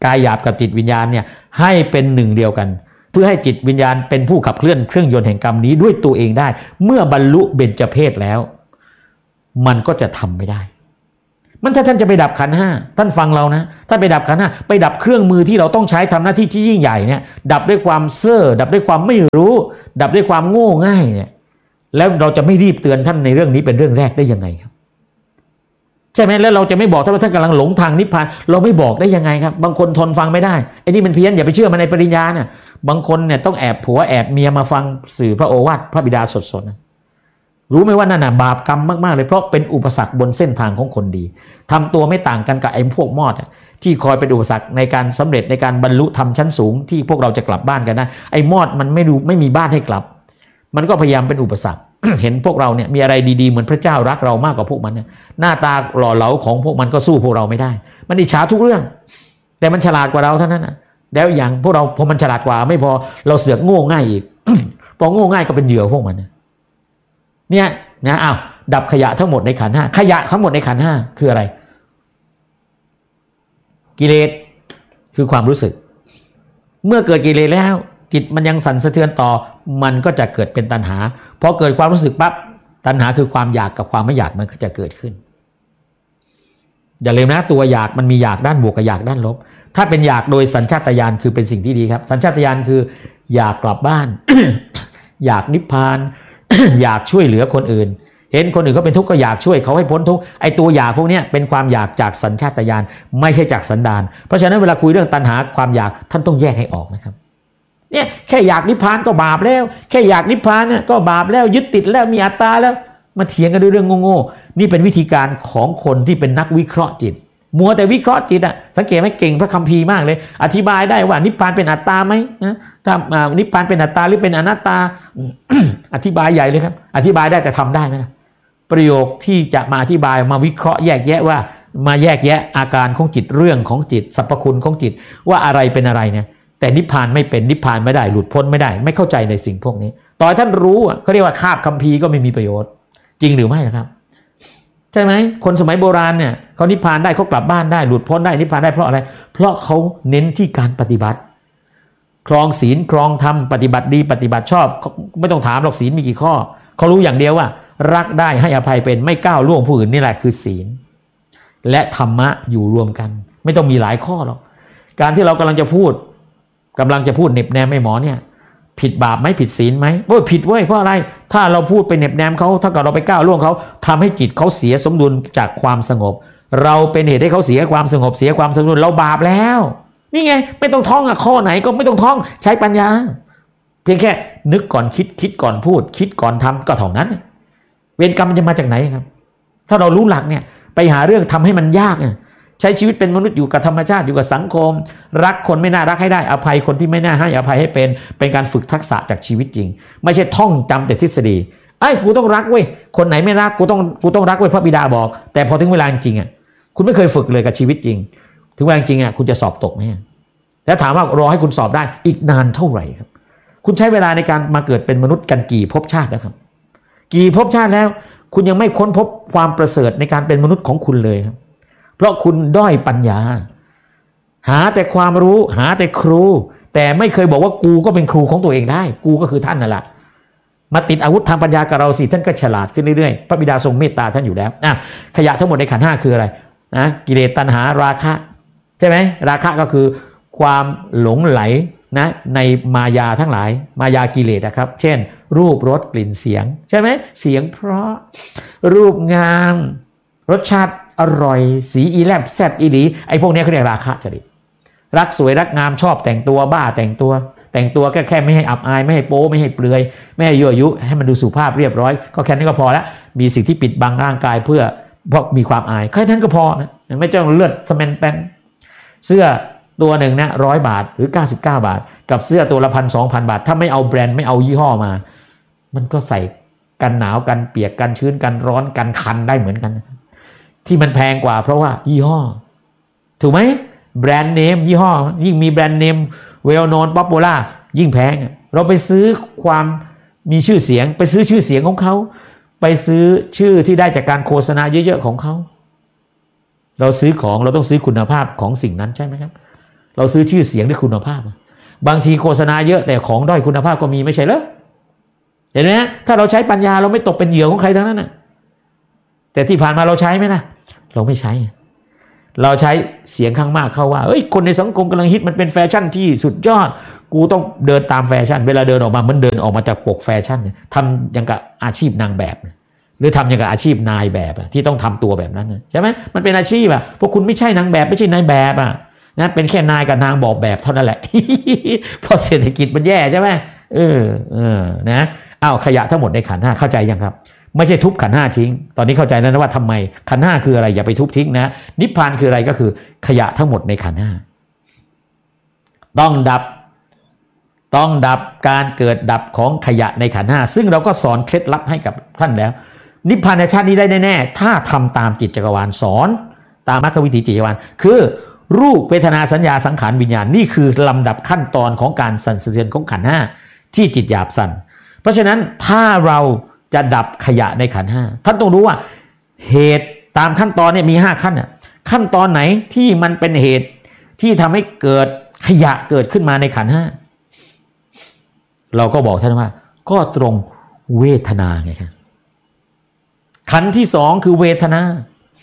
กายหยาบกับจิตวิญญาณเนี่ยให้เป็นหนึ่งเดียวกันเพื่อให้จิตวิญญาณเป็นผู้ขับเคลื่อนเครื่องยนต์แห่งกรรมนี้ด้วยตัวเองได้เมื่อบรรลุเบญจเพสแล้วมันก็จะทำไม่ได้มันถ้าท่านจะไปดับขันธ์ห้าท่านฟังเรานะท่านไปดับขันธ์ห้าไปดับเครื่องมือที่เราต้องใช้ทำหน้าที่ที่ยิ่งใหญ่เนี่ยดับด้วยความเซ่อดับด้วยความไม่รู้ดับด้วยความโง่ง่ายเนี่ยแล้วเราจะไม่รีบเตือนท่านในเรื่องนี้เป็นเรื่องแรกได้ยังไงครับใช่ไหมแล้วเราจะไม่บอกท่านว่าท่านกำลังหลงทางนิพพานเราไม่บอกได้ยังไงครับบางคนทนฟังไม่ได้ไอ้นี่มันเพี้ยนอย่าไปเชื่อมันในปริญญาเนี่ยบางคนเนี่ยต้องแอบผัวแอบเมียมาฟังสื่อพระโอวาทพระบิดาสดๆนะรู้ไหมว่านั่นน่ะบาปกรรมมากๆเลยเพราะเป็นอุปสรรคบนเส้นทางของคนดีทำตัวไม่ต่างกันกับไอ้พวกมอดที่คอยเป็นอุปสรรคในการสำเร็จในการบรรลุธรรมชั้นสูงที่พวกเราจะกลับบ้านกันนะไอ้มอดมันไม่รู้ไม่มีบ้านให้กลับมันก็พยายามเป็นอุปสรรค เห็นพวกเราเนี่ยมีอะไรดีๆเหมือนพระเจ้ารักเรามากกว่าพวกมันเนี่ยหน้าตาหล่อเหลาของพวกมันก็สู้พวกเราไม่ได้มันอิจฉาทุกเรื่องแต่มันฉลาดกว่าเราเท่านั้นนะแล้วอย่างพวกเราพอมันฉลาดกว่าไม่พอเราเสือกโง่ง่ายอีก พอโง่ง่ายก็เป็นเหยื่อพวกมันเนี่ยนะอ้าวดับขยะทั้งหมดในขันธ์ห้าขยะทั้งหมดในขันธ์ห้าคืออะไรกิเลสคือความรู้สึกเมื่อเกิดกิเลสแล้วจิตมันยังสั่นสะเทือนต่อมันก็จะเกิดเป็นตัณหาพอเกิดความรู้สึกปั๊บตัณหาคือความอยากกับความไม่อยากมันก็จะเกิดขึ้นอย่าลืมนะตัวอยากมันมีอยากด้านบวกกับอยากด้านลบถ้าเป็นอยากโดยสัญชาตญาณคือเป็นสิ่งที่ดีครับสัญชาตญาณคืออยากกลับบ้าน อยากนิพพาน อยากช่วยเหลือคนอื่นเห็นคนอื่นเขาเป็นทุกข์ก็อยากช่วยเขาให้พ้นทุกข์ไอ้ตัวอยากพวกนี้เป็นความอยากจากสัญชาตญาณไม่ใช่จากสันดานเพราะฉะนั้นเวลาคุยเรื่องตัณหาความอยากท่านต้องแยกให้ออกนะครับเนี่ยแค่อยากนิพพานก็บาปแล้วแค่อยากนิพพานเนี่ยก็บาปแล้วยึดติดแล้วมีอัตตาแล้วมาเถียงกันด้วยเรื่องโง่ๆนี่เป็นวิธีการของคนที่เป็นนักวิเคราะห์จิตมัวแต่วิเคราะห์จิตอ่ะสังเกตไหมเก่งพระคัมภีร์มากเลยอธิบายได้ว่านิพพานเป็นอัตตาไหมนะถ้านิพพานเป็นอัตตาหรือเป็นอนัตตา อธิบายใหญ่เลยครับอธิบายได้แต่ทำได้ไหมประโยคที่จะมาอธิบายมาวิเคราะห์แยกแยะว่ามาแยกแยะอาการของจิตเรื่องของจิตสรรพคุณของจิตว่าอะไรเป็นอะไรเนี่ยแต่นิพพานไม่เป็นนิพพานไม่ได้หลุดพ้นไม่ได้ไม่เข้าใจในสิ่งพวกนี้ต่อให้ท่านรู้เขาเรียกว่าคาบคัมภีร์ก็ไม่มีประโยชน์จริงหรือไม่นะครับใช่ไหมคนสมัยโบราณเนี่ยเขานิพพานได้เขากลับบ้านได้หลุดพ้นได้นิพพานได้เพราะอะไรเพราะเขาเน้นที่การปฏิบัติครองศีลครองธรรมปฏิบัติดีปฏิบัติชอบไม่ต้องถามหรอกศีลมีกี่ข้อเขารู้อย่างเดียวว่ารักได้ให้อภัยเป็นไม่ก้าวล่วงผู้อื่นนี่แหละคือศีลและธรรมะอยู่รวมกันไม่ต้องมีหลายข้อหรอกการที่เรากำลังจะพูดกำลังจะพูดเน็บแนมไม่หมอเนี่ยผิดบาปไหมผิดศีลไหมโอ้ยผิดเว้ยเพราะอะไรถ้าเราพูดไปเน็บแนมเขาถ้าเกิดเราไปก้าวล่วงเขาทำให้จิตเขาเสียสมดุลจากความสงบเราเป็นเหตุให้เขาเสียความสงบเสียความสมดุลเราบาปแล้วนี่ไงไม่ต้องท่องอะข้อไหนก็ไม่ต้องท่องใช้ปัญญาเพียงแค่นึกก่อนคิดคิดก่อนพูดคิดก่อนทำก็เท่านั้นเวรกรรมมันจะมาจากไหนครับถ้าเรารู้หลักเนี่ยไปหาเรื่องทำให้มันยากเนี่ยใช้ชีวิตเป็นมนุษย์อยู่กับธรรมชาติอยู่กับสังคมรักคนไม่น่ารักให้ได้อภัยคนที่ไม่น่าให้อภัยให้เป็นเป็นการฝึกทักษะจากชีวิตจริงไม่ใช่ท่องจำแต่ทฤษฎีไอ้กูต้องรักเว้ยคนไหนไม่รักกูต้องกูต้องรักเว้ยพระบิดาบอกแต่พอถึงเวลาจริงอ่ะคุณไม่เคยฝึกเลยกับชีวิตจริงถึงเวลาจริงอ่ะคุณจะสอบตกไหมแล้วถามว่ารอให้คุณสอบได้อีกนานเท่าไหร่ครับคุณใช้เวลาในการมาเกิดเป็นมนุษย์กันกี่ภพชาติแล้วครับกี่ภพชาติแล้วคุณยังไม่ค้นพบความประเสริฐในการเป็นมนุษย์ของคุณเลยครับเพราะคุณด้อยปัญญาหาแต่ความรู้หาแต่ครูแต่ไม่เคยบอกว่ากูก็เป็นครูของตัวเองได้กูก็คือท่านนั่นแหละมาติดอาวุธทางปัญญากับเราสิท่านก็ฉลาดขึ้นเรื่อยๆพระบิดาทรงเมตตาท่านอยู่แล้วอ่ะขยะทั้งหมดในขันธ์ห้าคืออะไรนะกิเลสตัณหาราคะใช่ไหมราคะก็คือความหลงไหลนะในมายาทั้งหลายมายากิเลสนะครับเช่นรูปรสกลิ่นเสียงใช่ไหมเสียงเพราะรูปงามรสชาติอร่อยสีอีแลบแซบอีหลีไอ้พวกนี้เขาเรียกราคะจริตรักสวยรักงามชอบแต่งตัวบ้าแต่งตัวแต่งตัวแค่แค่ไม่ให้อับอายไม่ให้โป๊ไม่ให้เปลือยไม่ให้ยั่วยุให้มันดูสุภาพเรียบร้อยก็แค่นี้ก็พอแล้วมีสิ่งที่ปิดบังร่างกายเพื่อเพราะมีความอายแค่นั้นก็พอนะไม่ต้องเลือดสแมนแปนเสื้อตัวหนึ่งนะร้อยบาทหรือเก้าสิบเก้าบาทกับเสื้อตัวละพันสองพันบาทถ้าไม่เอาแบรนด์ไม่เอายี่ห้อมามันก็ใส่กันหนาวกันเปียกกันชื้นกันร้อนกันคันได้เหมือนกันที่มันแพงกว่าเพราะว่ายี่ห้อถูกไหมแบรนด์เนมยี่ห้อยิ่งมีแบรนด์เนมเวลโนนป๊อปปูล่ายิ่งแพงเราไปซื้อความมีชื่อเสียงไปซื้อชื่อเสียงของเขาไปซื้อชื่อที่ได้จากการโฆษณาเยอะๆของเขาเราซื้อของเราต้องซื้อคุณภาพของสิ่งนั้นใช่ไหมครับเราซื้อชื่อเสียงด้วยคุณภาพบางทีโฆษณาเยอะแต่ของด้อยคุณภาพก็มีไม่ใช่เหรอเห็นไหมถ้าเราใช้ปัญญาเราไม่ตกเป็นเหยื่อของใครทั้งนั้นนะแต่ที่ผ่านมาเราใช้ไหมนะเราไม่ใช้เราใช้เสียงข้างมากเข้าว่าเอ้ยคนในสังคมกำลังฮิตมันเป็นแฟชั่นที่สุดยอดกูต้องเดินตามแฟชั่นเวลาเดินออกมามันเดินออกมาจากปกแฟชั่นทำอย่างกับอาชีพนางแบบหรือทำอย่างกับอาชีพนายแบบที่ต้องทำตัวแบบนั้นใช่ไหมมันเป็นอาชีพอะพวกคุณไม่ใช่นางแบบไม่ใช่นายแบบอะนะเป็นแค่นายกับนางบอกแบบเท่านั้นแหละ เพราะเศรษฐกิจมันแย่ใช่ไหมเออเออนะอ้าวขยะทั้งหมดในขันธ์ห้าเข้าใจยังครับไม่ใช่ทุบขันธ์ห้าทิ้งตอนนี้เข้าใจแล้วนะว่าทำไมขันธ์ห้าคืออะไรอย่าไปทุบทิ้งนะนิพพานคืออะไรก็คือขยะทั้งหมดในขันธ์ห้าต้องดับต้องดับการเกิดดับของขยะในขันธ์ห้าซึ่งเราก็สอนเคล็ดลับให้กับท่านแล้วนิพพานในชาตินี้ได้แน่ๆถ้าทำตามจิตจักรวาลสอนตามมรรควิถีจิตจักรวาลคือรูปเวทนาสัญญาสังขารวิญญาณนี่คือลำดับขั้นตอนของการสั่นสะเทือนของขันธ์ห้าที่จิตหยาบสั่นเพราะฉะนั้นถ้าเราจะดับขยะในขันธ์ห้าท่านต้องรู้ว่าเหตุตามขั้นตอนเนี่ยมีห้าขั้นอ่ะขั้นตอนไหนที่มันเป็นเหตุที่ทำให้เกิดขยะเกิดขึ้นมาในขันธ์ห้าเราก็บอกท่านว่าก็ตรงเวทนาไงครับขันธ์ที่สองคือเวทนา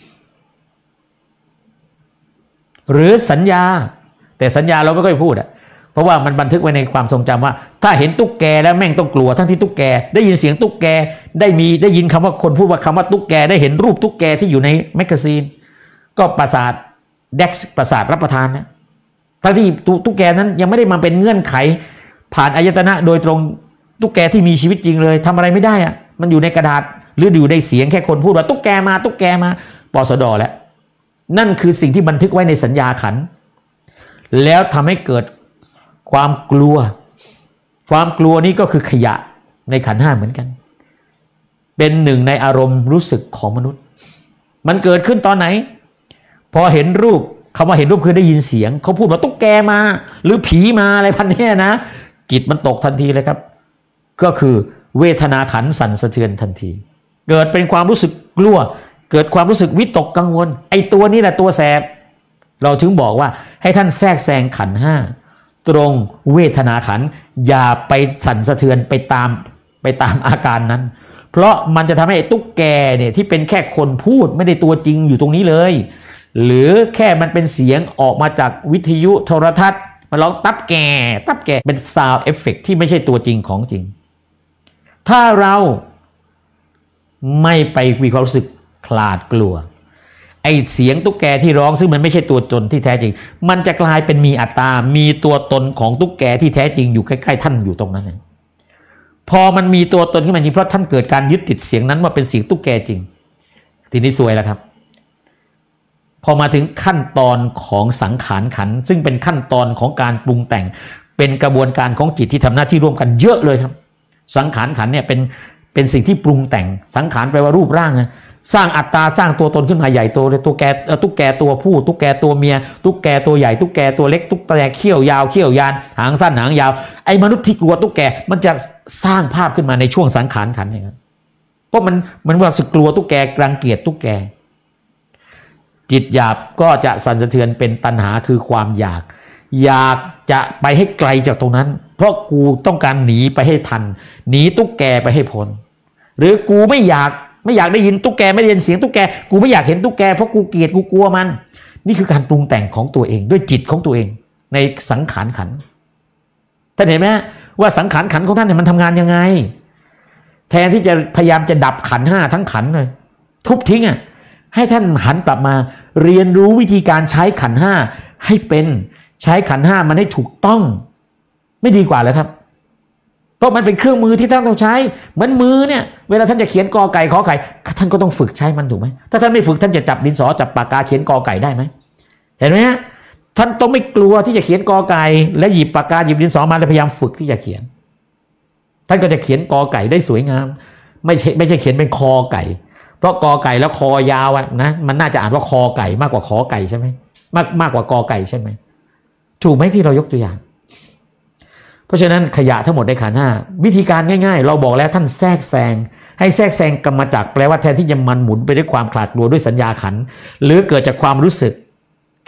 หรือสัญญาแต่สัญญาเราไม่ค่อยพูดอ่ะเพราะว่ามันบันทึกไว้ในความทรงจำว่าถ้าเห็นตุ๊กแกแล้วแม่งต้องกลัวทั้งที่ตุ๊กแกได้ยินเสียงตุ๊กแกได้มีได้ยินคำว่าคนพูดว่าคำว่าตุ๊กแกได้เห็นรูปตุ๊กแกที่อยู่ในแมกกาซีนก็ประสาทเด็กประสาทรับประทานนะทั้งที่ตุ๊กแกนั้นยังไม่ได้มาเป็นเงื่อนไขผ่านอายตนะโดยตรงตุ๊กแกที่มีชีวิตจริงเลยทำอะไรไม่ได้อ่ะมันอยู่ในกระดาษหรืออยู่ในเสียงแค่คนพูดว่าตุ๊กแกมาตุ๊กแกมาปสดแล้วนั่นคือสิ่งที่บันทึกไว้ในสัญญาขันธ์แล้วทำให้เกิดความกลัวความกลัวนี้ก็คือขยะในขันธ์ห้าเหมือนกันเป็นหนึ่งในอารมณ์รู้สึกของมนุษย์มันเกิดขึ้นตอนไหนพอเห็นรูปคำว่าเห็นรูปคือได้ยินเสียงเขาพูดว่าตุ๊กแกมาหรือผีมาอะไรพันนี้นะจิตมันตกทันทีเลยครับก็คือเวทนาขันธ์สั่นสะเทือนทันทีเกิดเป็นความรู้สึกกลัวเกิดความรู้สึกวิตกกังวลไอ้ตัวนี้แหละตัวแสบเราถึงบอกว่าให้ท่านแทรกแซงขันธ์ห้าตรงเวทนาขันธ์อย่าไปสั่นสะเทือนไปตามไปตามอาการนั้นเพราะมันจะทำให้ตุ๊กแกเนี่ยที่เป็นแค่คนพูดไม่ได้ตัวจริงอยู่ตรงนี้เลยหรือแค่มันเป็นเสียงออกมาจากวิทยุโทรทัศน์มันร้องตับแกตับแกเป็นซาวด์เอฟเฟกต์ที่ไม่ใช่ตัวจริงของจริงถ้าเราไม่ไปมีความรู้สึกคลาดกลัวไอเสียงตุ๊กแกที่ร้องซึ่งมันไม่ใช่ตัวตนที่แท้จริงมันจะกลายเป็นมีอัตตามีตัวตนของตุ๊กแกที่แท้จริงอยู่ใกล้ๆท่านอยู่ตรงนั้นเองพอมันมีตัวตนขึ้นมาจริงเพราะท่านเกิดการยึดติดเสียงนั้นว่าเป็นเสียงตุ๊กแกจริงทีนี้ซวยแล้วครับพอมาถึงขั้นตอนของสังขารขันธ์ซึ่งเป็นขั้นตอนของการปรุงแต่งเป็นกระบวนการของจิตที่ทำหน้าที่ร่วมกันเยอะเลยครับสังขารขันธ์เนี่ยเป็นเป็นสิ่งที่ปรุงแต่งสังขารแปลว่ารูปร่างนะสร้างอัตตาสร้างตัวตนขึ้นมาใหญ่โตเลยตัวแกตุ๊กแกตัวผู้ตุ๊กแกตัวเมียตุ๊กแกตัวใหญ่ตุ๊กแกตัวเล็กตุ๊กแกเขี้ยวยาวเขี้ยวยานหางสั้นหางยาวไอ้มนุษย์ที่กลัวตุ๊กแกมันจะสร้างภาพขึ้นมาในช่วงสังขารขันธ์นะครับเพราะมันมันว่าสึกกลัวตุ๊กแกรังเกียจตุ๊กแกจิตหยาบก็จะสั่นสะเทือนเป็นตัณหาคือความอยากอยากจะไปให้ไกลจากตรงนั้นเพราะกูต้องการหนีไปให้ทันหนีตุ๊กแกไปให้พ้นหรือกูไม่อยากไม่อยากได้ยินตุ๊กแกไม่ได้ยินเสียงตุ๊กแกกูไม่อยากเห็นตุ๊กแกเพราะกูเกลียดกูกลัวมันนี่คือการปรุงแต่งของตัวเองด้วยจิตของตัวเองในสังขารขันธ์ท่านเห็นไหมว่าสังขารขันธ์ของท่านเนี่ยมันทำงานยังไงแทนที่จะพยายามจะดับขันธ์ห้าทั้งขันธ์เลยทุบทิ้งอ่ะให้ท่านหันกลับมาเรียนรู้วิธีการใช้ขันธ์ห้าให้เป็นใช้ขันธ์ห้ามันให้ถูกต้องไม่ดีกว่าเลยครับเพราะมันเป็นเครื่องมือที่ท่านต้องใช้เหมือนมือเนี่ยเวลาท่านจะเขียนกอไก่ขอไข่ท่านก็ต้องฝึกใช้มันถูกไหมถ้าท่านไม่ฝึกท่านจะจับดินสอจับปากกาเขียนกอไก่ได้ไหมเห็นไหมฮะท่านต้องไม่กลัวที่จะเขียนกอไก่และหยิบปากกาหยิบดินสอมาแล้วพยายามฝึกที่จะเขียนท่านก็จะเขียนกอไก่ได้สวยงามไม่ใช่ไม่ใช่เขียนเป็นคอไก่เพราะกอไก่แล้วคอยาวนะมันน่าจะอ่านว่าคอไก่มากกว่าขอไก่ใช่ไหมมากมากกว่ากอไก่ใช่ไหมถูกไหมที่เรายกตัวอย่างเพราะฉะนั้นขยะทั้งหมดในขันธ์ห้าวิธีการง่ายๆเราบอกแล้วท่านแทรกแซงให้แทรกแซงกรรมจักรแปลว่าแทนที่จะมันหมุนไปด้วยความขลาดกลัวด้วยสัญญาขันธ์หรือเกิดจากความรู้สึก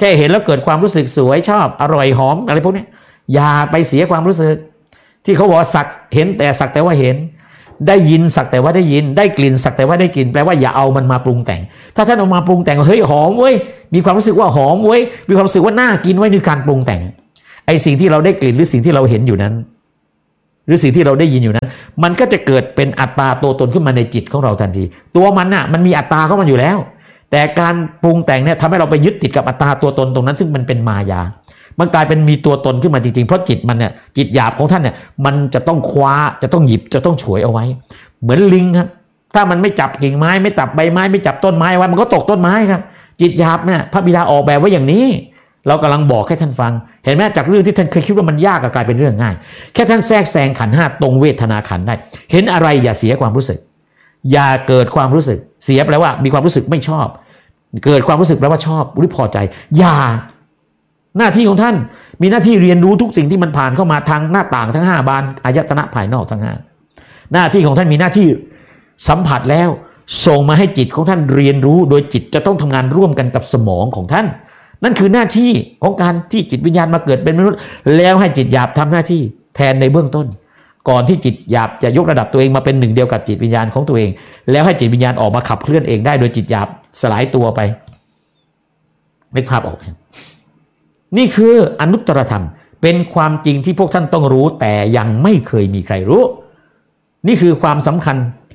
แค่เห็นแล้วเกิดความรู้สึกสวยชอบอร่อยหอมอะไรพวกนี้อย่าไปเสียความรู้สึกที่เขาบอกสักเห็นแต่สักแต่ว่าเห็นได้ยินสักแต่ว่าได้ยินได้กลิ่นสักแต่ว่าได้กลิ่นแปลว่าอย่าเอามันมาปรุงแต่งถ้าท่านเอามาปรุงแต่งเฮ้ยหอมเว้ยมีความรู้สึกว่าหอมเว้ยมีความรู้สึกว่าน่ากินไว้ในการปรุงแต่งไอ้สิ่งที่เราได้กลิ่นหรือสิ่งที่เราเห็นอยู่นั้นหรือสิ่งที่เราได้ยินอยู่นั้นมันก็จะเกิดเป็นอัตตาตัวตนขึ้นมาในจิตของเราทันทีตัวมันน่ะมันมีอัตตาของมันอยู่แล้วแต่การปรุงแต่งเนี่ยทำให้เราไปยึดติดกับอัตตาตัวตนตรงนั้นซึ่งมันเป็นมายามันกลายเป็นมีตัวตนขึ้นมาจริงๆเพราะจิตมันเนี่ยจิตหยาบของท่านเนี่ยมันจะต้องคว้าจะต้องหยิบจะต้องฉวยเอาไว้เหมือนลิงครับถ้ามันไม่จับกิ่งไม้ไม่จับใบไม้ไม่จับต้นไม้ไว้มันก็ตกต้นไม้ครับจิตหยาบเนี่ยพระบิดาออกแบบไว้อย่างนี้เรากำลังบอกให้ท่านฟังเห็นไหมจากเรื่องที่ท่านเคยคิดว่ามันยากกลายเป็นเรื่องง่ายแค่ท่านแทรกแซงขันธ์ห้าตรงเวทนาขันธ์ได้เห็นอะไรอย่าเสียความรู้สึกอย่าเกิดความรู้สึกเสียแปลว่ามีความรู้สึกไม่ชอบเกิดความรู้สึกแปลว่าชอบหรือพอใจอย่าหน้าที่ของท่านมีหน้าที่เรียนรู้ทุกสิ่งที่มันผ่านเข้ามาทางหน้าต่างทั้งห้าบานอายตนะภายนอกทั้งห้าหน้าที่ของท่านมีหน้าที่สัมผัสแล้วส่งมาให้จิตของท่านเรียนรู้โดยจิตจะต้องทำงานร่วมกันกับสมองของท่านนั่นคือหน้าที่ของการที่จิตวิญญาณมาเกิดเป็นมนุษย์แล้วให้จิตหยาบทำหน้าที่แทนในเบื้องต้นก่อนที่จิตหยาบจะยกระดับตัวเองมาเป็นหนึ่งเดียวกับจิตวิญญาณของตัวเองแล้วให้จิตวิญญาณออกมาขับเคลื่อนเองได้โดยจิตหยาบสลายตัวไปนึกภาพออกไหมนี่คืออนุตตรธรรมเป็นความจริงที่พวกท่านต้องรู้แต่ยังไม่เคยมีใครรู้นี่คือความสำคัญ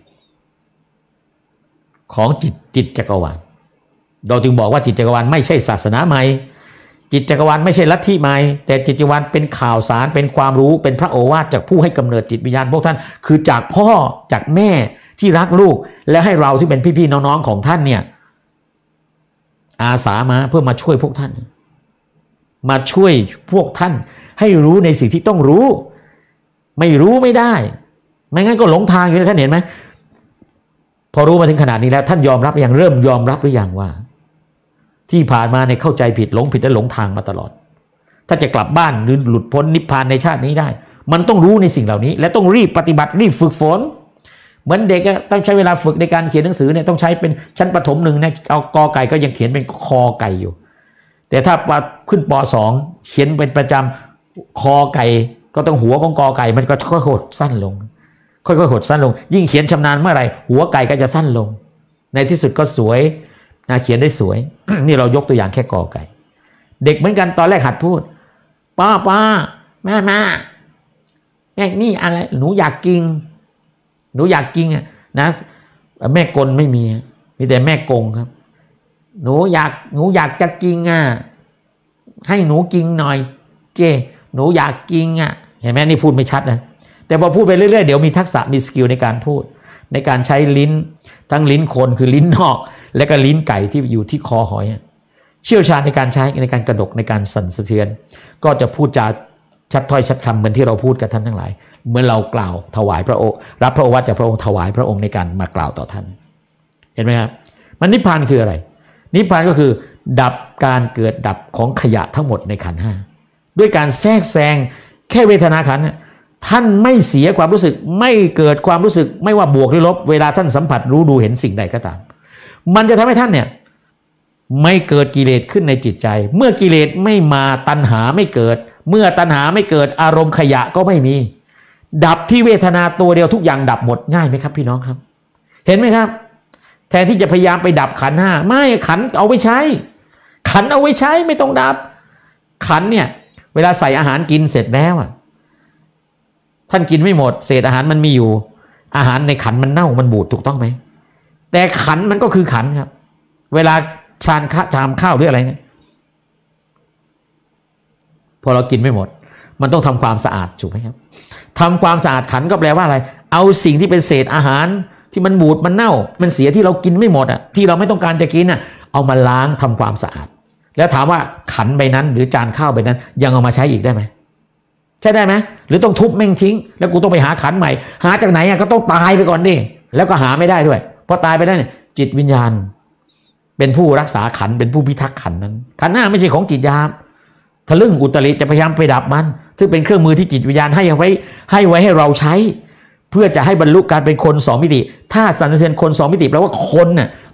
ของจิตจิตจักรวาลเราจึงบอกว่าจิตจักรวาลไม่ใช่ศาสนาใหม่จิตจักรวาลไม่ใช่ลัทธิใหม่แต่จิตจักรวาลเป็นข่าวสารเป็นความรู้เป็นพระโอวาทจากผู้ให้กำเนิดจิตวิญญาณพวกท่านคือจากพ่อจากแม่ที่รักลูกและให้เราที่เป็นพี่ๆน้องๆของท่านเนี่ยอาสามาเพื่อมาช่วยพวกท่านมาช่วยพวกท่านให้รู้ในสิ่งที่ต้องรู้ไม่รู้ไม่ได้ไม่งั้นก็หลงทางอยู่ท่านเห็นไหมพอรู้มาถึงขนาดนี้แล้วท่านยอมรับอย่างเริ่มยอมรับหรือยังว่าที่ผ่านมาในเข้าใจผิดหลงผิดและหลงทางมาตลอดถ้าจะกลับบ้านหรือหลุดพ้นนิพพานในชาตินี้ได้มันต้องรู้ในสิ่งเหล่านี้และต้องรีบปฏิบัติรีบฝึกฝนเหมือนเด็กต้องใช้เวลาฝึกในการเขียนหนังสือเนี่ยต้องใช้เป็นชั้นประถมหนึ่งนะเอากอไก่ก็ยังเขียนเป็นคอไก่อยู่แต่ถ้าขึ้นป.สอง เขียนเป็นประจำคอไก่ก็ต้องหัวของกอไก่มันก็ค่อยๆหดสั้นลงค่อยๆหดสั้นลงยิ่งเขียนชำนาญเมื่อไหร่หัวไก่ก็จะสั้นลงในที่สุดก็สวยนะเขียนได้สวย นี่เรายกตัวอย่างแค่กอไก่เด็กเหมือนกันตอนแรกหัดพูดป้าป้าแม่แม่แม่นี่อะไรหนูอยากกินหนูอยากกินอ่ะนะแม่กลไม่มีมีแต่แม่กงครับหนูอยากหนูอยากจะกินอ่ะให้หนูกินหน่อยเจหนูอยากกินอ่ะเห็นไหมนี่พูดไม่ชัดนะแต่พอพูดไปเรื่อยๆเดี๋ยวมีทักษะมีสกิลในการพูดในการใช้ลิ้นทั้งลิ้นคนคือลิ้นนอกและก็ลิ้นไก่ที่อยู่ที่คอหอยเชี่ยวชาญในการใช้ในการกระดกในการสั่นสะเทือนก็จะพูดจาชัดถ้อยชัดคำเหมือนที่เราพูดกับท่านทั้งหลายเมื่อเรากล่าวถวายพระโอรับพระโอวาทจากพระองค์ถวายพระองค์ในการมากล่าวต่อท่านเห็นไหมครับมันนิพพานคืออะไรนิพพานก็คือดับการเกิดดับของขยะทั้งหมดในขันธ์ห้าด้วยการแทรกแซงแค่เวทนาขันธ์ท่านไม่เสียความรู้สึกไม่เกิดความรู้สึกไม่ว่าบวกหรือลบเวลาท่านสัมผัสรู้ดูเห็นสิ่งใดก็ตามมันจะทำให้ท่านเนี่ยไม่เกิดกิเลสขึ้นในจิตใจเมื่อกิเลสไม่มาตัณหาไม่เกิดเมื่อตัณหาไม่เกิดอารมณ์ขยะก็ไม่มีดับที่เวทนาตัวเดียวทุกอย่างดับหมดง่ายไหมครับพี่น้องครับเห็นไหมครับแทนที่จะพยายามไปดับขันธ์ห้าไม่ขันธ์เอาไว้ใช้ขันธ์เอาไว้ใช้ไม่ต้องดับขันธ์เนี่ยเวลาใส่อาหารกินเสร็จแล้วอ่ะท่านกินไม่หมดเศษอาหารมันมีอยู่อาหารในขันธ์มันเน่ามันบูดถูกต้องไหมแต่ขันธ์มันก็คือขันธ์ครับเวลาชานข้าชามข้าวหรืออะไรเนี่ยพอเรากินไม่หมดมันต้องทำความสะอาดถูกไหมครับทำความสะอาดขันธ์ก็แปลว่าอะไรเอาสิ่งที่เป็นเศษอาหารที่มันบูดมันเน่ามันเสียที่เรากินไม่หมดอ่ะที่เราไม่ต้องการจะกินอ่ะเอามาล้างทำความสะอาดแล้วถามว่าขันธ์ใบนั้นหรือจานข้าวใบนั้นยังเอามาใช้อีกได้ไหมใช่ได้ไหมหรือต้องทุบแม่งทิ้งแล้วกูต้องไปหาขันธ์ใหม่หาจากไหนอ่ะก็ต้องตายไปก่อนดิแล้วก็หาไม่ได้ด้วยพอตายไปได้เนี่ยจิตวิญญาณเป็นผู้รักษาขันธ์เป็นผู้พิทักษ์ขันธ์นั้นขันธ์หน้าไม่ใช่ของจิตหยาบทะลึ่งอุตริจะพยายามไปดับมันซึ่งเป็นเครื่องมือที่จิตวิญญาณให้ไว้ให้ไว้ให้เราใช้เพื่อจะให้บรรลุการเป็นคนสองมิติถ้าสรรเสริญคนสองมิติแปลว่าคนน่ะ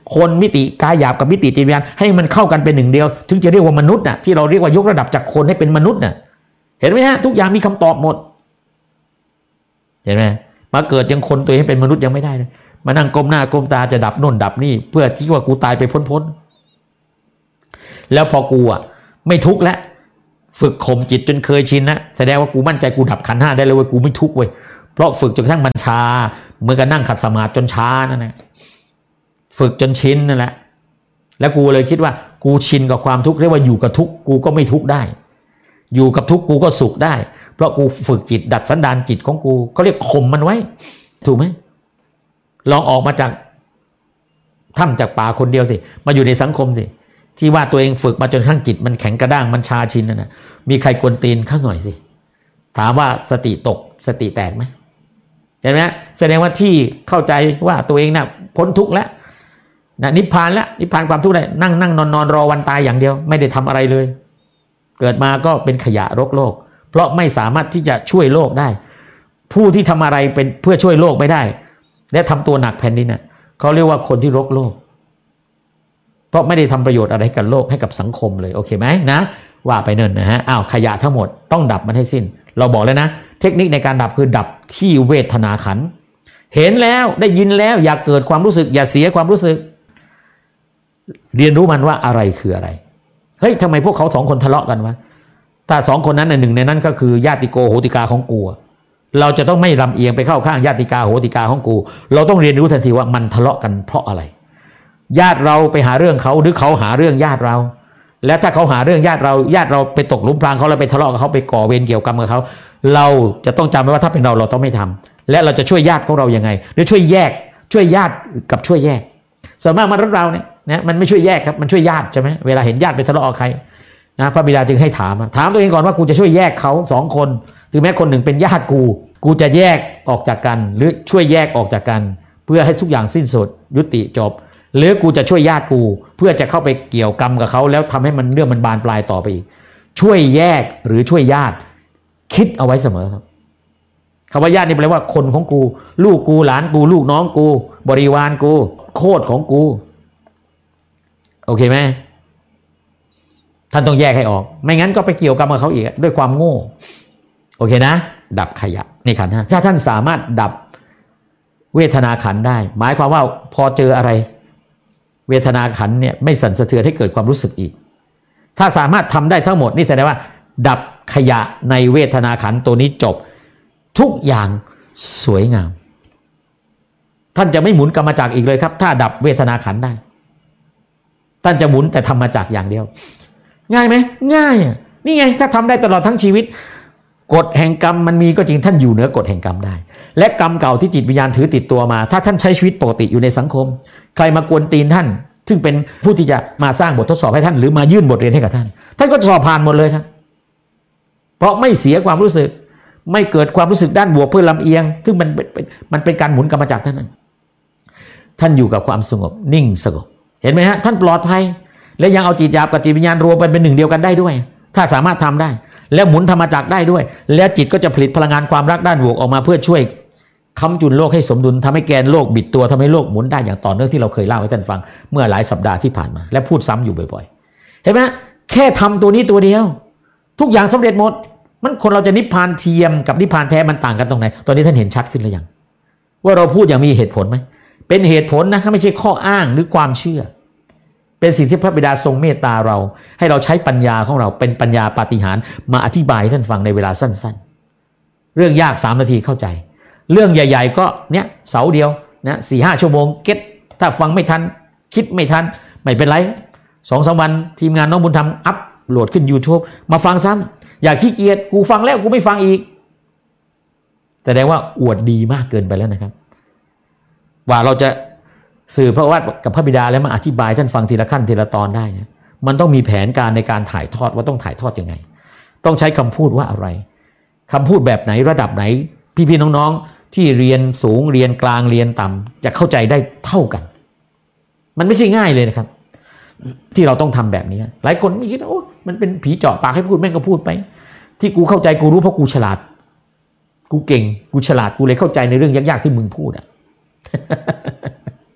คนมิติกายหยาบกับมิติจิตวิญญาณให้มันเข้ากันเป็นหนึ่งเดียวถึงจะเรียกว่ามนุษย์น่ะที่เราเรียกว่ายกระดับจากคนให้เป็นมนุษย์น่ะเห็นไหมฮะทุกอย่างมีคำตอบหมดเห็นไหมมาเกิดยังคนตัวเองเป็นมนุษย์ยังไม่ได้เลยมานั่งก้มหน้าก้มตาจะดับโน่นดับนี่เพื่อที่ว่ากูตายไปพ้นๆแล้วพอกูอ่ะไม่ทุกข์แล้วฝึกข่มจิตจนเคยชินนะแสดงว่ากูมั่นใจกูดับขันธ์ห้าได้เลยเว้ยกูไม่ทุกข์เว้ยเพราะฝึกจนกระทั่งมันชาเหมือนกับนั่งขัดสมาธิจนช้านั่นแหละฝึกจนชินนั่นแหละแล้วกูเลยคิดว่ากูชินกับความทุกข์เรียกว่าอยู่กับทุกข์กูก็ไม่ทุกข์ได้อยู่กับทุกข์กูก็สุขได้เพราะกูฝึกจิตดัดสันดานจิตของกูเขาเรียกข่มมันไว้ถูกไหมลองออกมาจากถ้ำจากป่าคนเดียวสิมาอยู่ในสังคมสิที่ว่าตัวเองฝึกมาจนข้างจิตมันแข็งกระด้างมันชาชินนั่นนะมีใครกวนตีนข้างหน่อยสิถามว่าสติตกสติแตกไหมเห็นไหมแสดงว่าที่เข้าใจว่าตัวเองน่ะพ้นทุกข์แล้วนะนิพพานแล้วนิพพานความทุกข์ได้นั่งนั่งนอนนอนรอวันตายอย่างเดียวไม่ได้ทำอะไรเลยเกิดมาก็เป็นขยะรกโลกเพราะไม่สามารถที่จะช่วยโลกได้ผู้ที่ทำอะไรเป็นเพื่อช่วยโลกไม่ได้และทำตัวหนักแผ่นดินน่ะเขาเรียกว่าคนที่รกโลกเพราะไม่ได้ทำประโยชน์อะไรกับโลกให้กับสังคมเลยโอเคไหมนะว่าไปเนิ่นนะฮะอ้าวขยะทั้งหมดต้องดับมันให้สิ้นเราบอกแล้วนะเทคนิคในการดับคือดับที่เวทนาขันธ์เห็นแล้วได้ยินแล้วอย่าเกิดความรู้สึกอย่าเสียความรู้สึกเรียนรู้มันว่าอะไรคืออะไรเฮ้ยทำไมพวกเขาสองคนทะเลาะกันวะถ้าสองคนนั้นหนึ่งในนั้นก็คือญาติโกโหติกาของกูเราจะต้องไม่ลำเอียงไปเข้าข้างญาติกาโหติกาของกูเราต้องเรียนรู้ทันทีว่ามันทะเลาะกันเพราะอะไรญาติเราไปหาเรื่องเขาหรือเขาหาเรื่องญาติเราและถ้าเขาหาเรื่องญาติเราญาติเราไปตกหลุมพรางเขาแล้วไปทะเลาะกับเขาไปก่อเวรเกี่ยวกรรมกับเขาเราจะต้องจำไว้ว่าถ้าเป็นเราเราต้องไม่ทำและเราจะช่วยญาติของเรายังไงหรือช่วยแยกช่วยญาติกับช่วยแยกส่วนมากมนุษย์เราเนี่ยนะมันไม่ช่วยแยกครับมันช่วยญาติใช่ไหมเวลาเห็นญาติไปทะเลาะกับใครนะพระบิดาจึงให้ถามถามตัวเองก่อนว่ากูจะช่วยแยกเขาสองคนถึงแม้คนหนึ่งเป็นญาติกูกูจะแยกออกจากกันหรือช่วยแยกออกจากกันเพื่อให้ทุกอย่างสิ้นสุดยุติจบหรือกูจะช่วยญาติกูเพื่อจะเข้าไปเกี่ยวกรรมกับเขาแล้วทำให้มันเรื่องมันบานปลายต่อไปอีกช่วยแยกหรือช่วยญาติคิดเอาไว้เสมอครับคำว่าญาตินี่แปลว่าคนของกูลูกกูหลานกูลูกน้องกูบริวารกูโคตรของกูโอเคไหมท่านต้องแยกให้ออกไม่งั้นก็ไปเกี่ยวกรรมกับเขาอีกด้วยความโง่โอเคนะดับขยะนี่ขันธ์ห้าถ้าท่านสามารถดับเวทนาขันธ์ได้หมายความว่าพอเจออะไรเวทนาขันธ์เนี่ยไม่สั่นสะเทือนให้เกิดความรู้สึกอีกถ้าสามารถทำได้ทั้งหมดนี่แสดงว่าดับขยะในเวทนาขันธ์ตัวนี้จบทุกอย่างสวยงามท่านจะไม่หมุนกรรมจักรอีกเลยครับถ้าดับเวทนาขันธ์ได้ท่านจะหมุนแต่ธรรมจักรอย่างเดียวง่ายไหมง่ายนี่ไงถ้าทำได้ตลอดทั้งชีวิตกฎแห่งกรรมมันมีก็จริงท่านอยู่เหนือกฎแห่งกรรมได้และกรรมเก่าที่จิตวิญญาณถือติดตัวมาถ้าท่านใช้ชีวิตปกติอยู่ในสังคมใครมากวนตีนท่านซึ่งเป็นผู้ที่จะมาสร้างบททดสอบให้ท่านหรือมายื่นบทเรียนให้กับท่านท่านก็สอบผ่านหมดเลยครับเพราะไม่เสียความรู้สึกไม่เกิดความรู้สึกด้านบวกเพื่อลำเอียงซึ่งมันมันเป็นการหมุนกรรมจักรท่านนั้นท่านอยู่กับความสงบนิ่งสงบเห็นไหมฮะท่านปลอดภัยและยังเอาจิตหยาบกับจิตวิญญาณรวมเป็นหนึ่งเดียวกันได้ด้วยถ้าสามารถทำได้แล้วหมุนธรรมจักรได้ด้วยแล้วจิตก็จะผลิตพลังงานความรักด้านบวกออกมาเพื่อช่วยค้ำจุนโลกให้สมดุลทำให้แกนโลกบิดตัวทำให้โลกหมุนได้อย่างต่อเนื่องที่เราเคยเล่าให้ท่านฟังเมื่อหลายสัปดาห์ที่ผ่านมาและพูดซ้ำอยู่บ่อยๆเห็นไหมแค่ทำตัวนี้ตัวเดียวทุกอย่างสำเร็จหมดมันคนเราจะนิพพานเทียมกับนิพพานแท้มันต่างกันตรงไหนตอนนี้ท่านเห็นชัดขึ้นหรือยังว่าเราพูดอย่างมีเหตุผลไหมเป็นเหตุผลนะไม่ใช่ข้ออ้างหรือความเชื่อเป็นสิ่งที่พระบิดาทรงเมตตาเราให้เราใช้ปัญญาของเราเป็นปัญญาปาฏิหาริย์มาอธิบายให้ท่านฟังในเวลาสั้นๆเรื่องยากสามนาทีเข้าใจเรื่องใหญ่ๆก็เนี้ยเสาเดียวนะสี่ห้าชั่วโมงเก็ตถ้าฟังไม่ทันคิดไม่ทันไม่เป็นไรสองสามวันทีมงานน้องบุญธรรมอัพโหลดขึ้น YouTube มาฟังซ้ำอย่าขี้เกียจกูฟังแล้วกูไม่ฟังอีกแสดงว่าอวดดีมากเกินไปแล้วนะครับว่าเราจะสื่อพระวจนะกับพระบิดาแล้วมาอธิบายท่านฟังทีละขั้นทีละตอนได้นะมันต้องมีแผนการในการถ่ายทอดว่าต้องถ่ายทอดยังไงต้องใช้คำพูดว่าอะไรคำพูดแบบไหนระดับไหนพี่ๆน้องๆที่เรียนสูงเรียนกลางเรียนต่ำจะเข้าใจได้เท่ากันมันไม่ใช่ง่ายเลยนะครับที่เราต้องทำแบบนี้หลายคนไม่คิดว่าโอ้มันเป็นผีเจาะปากให้พูดแม่งก็พูดไปที่กูเข้าใจกูรู้เพราะกูฉลาดกูเก่งกูฉลาดกูเลยเข้าใจในเรื่องยากๆที่มึงพูดอ่ะ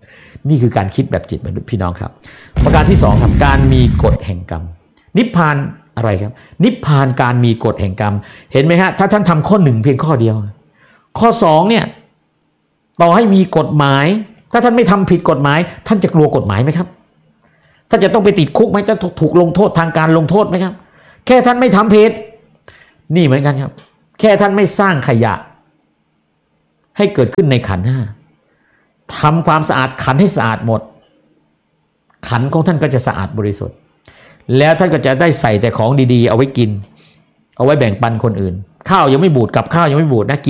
นี่คือการคิดแบบจิตมนุษย์พี่น้องครับประการที่สองครับการมีกฎแห่งกรรมนิพพานอะไรครับนิพพานการมีกฎแห่งกรรมเห็นไหมฮะถ้าท่านทำข้อหนึ่งเพียงข้อเดียวข้อสองเนี่ยต่อให้มีกฎหมายถ้าท่านไม่ทำผิดกฎหมายท่านจะกลัวกฎหมายไหมครับท่านจะต้องไปติดคุกไหมจะถูกลงโทษทางการลงโทษไหมครับแค่ท่านไม่ทำผิดนี่เหมือนกันครับแค่ท่านไม่สร้างขยะให้เกิดขึ้นในขันธ์ห้าทำความสะอาดขันธ์ให้สะอาดหมดขันธ์ของท่านก็จะสะอาดบริสุทธิ์แล้วท่านก็จะได้ใส่แต่ของดีๆเอาไว้กินเอาไว้แบ่งปันคนอื่นข้าวยังไม่บูดกับข้าวยังไม่บูดนะ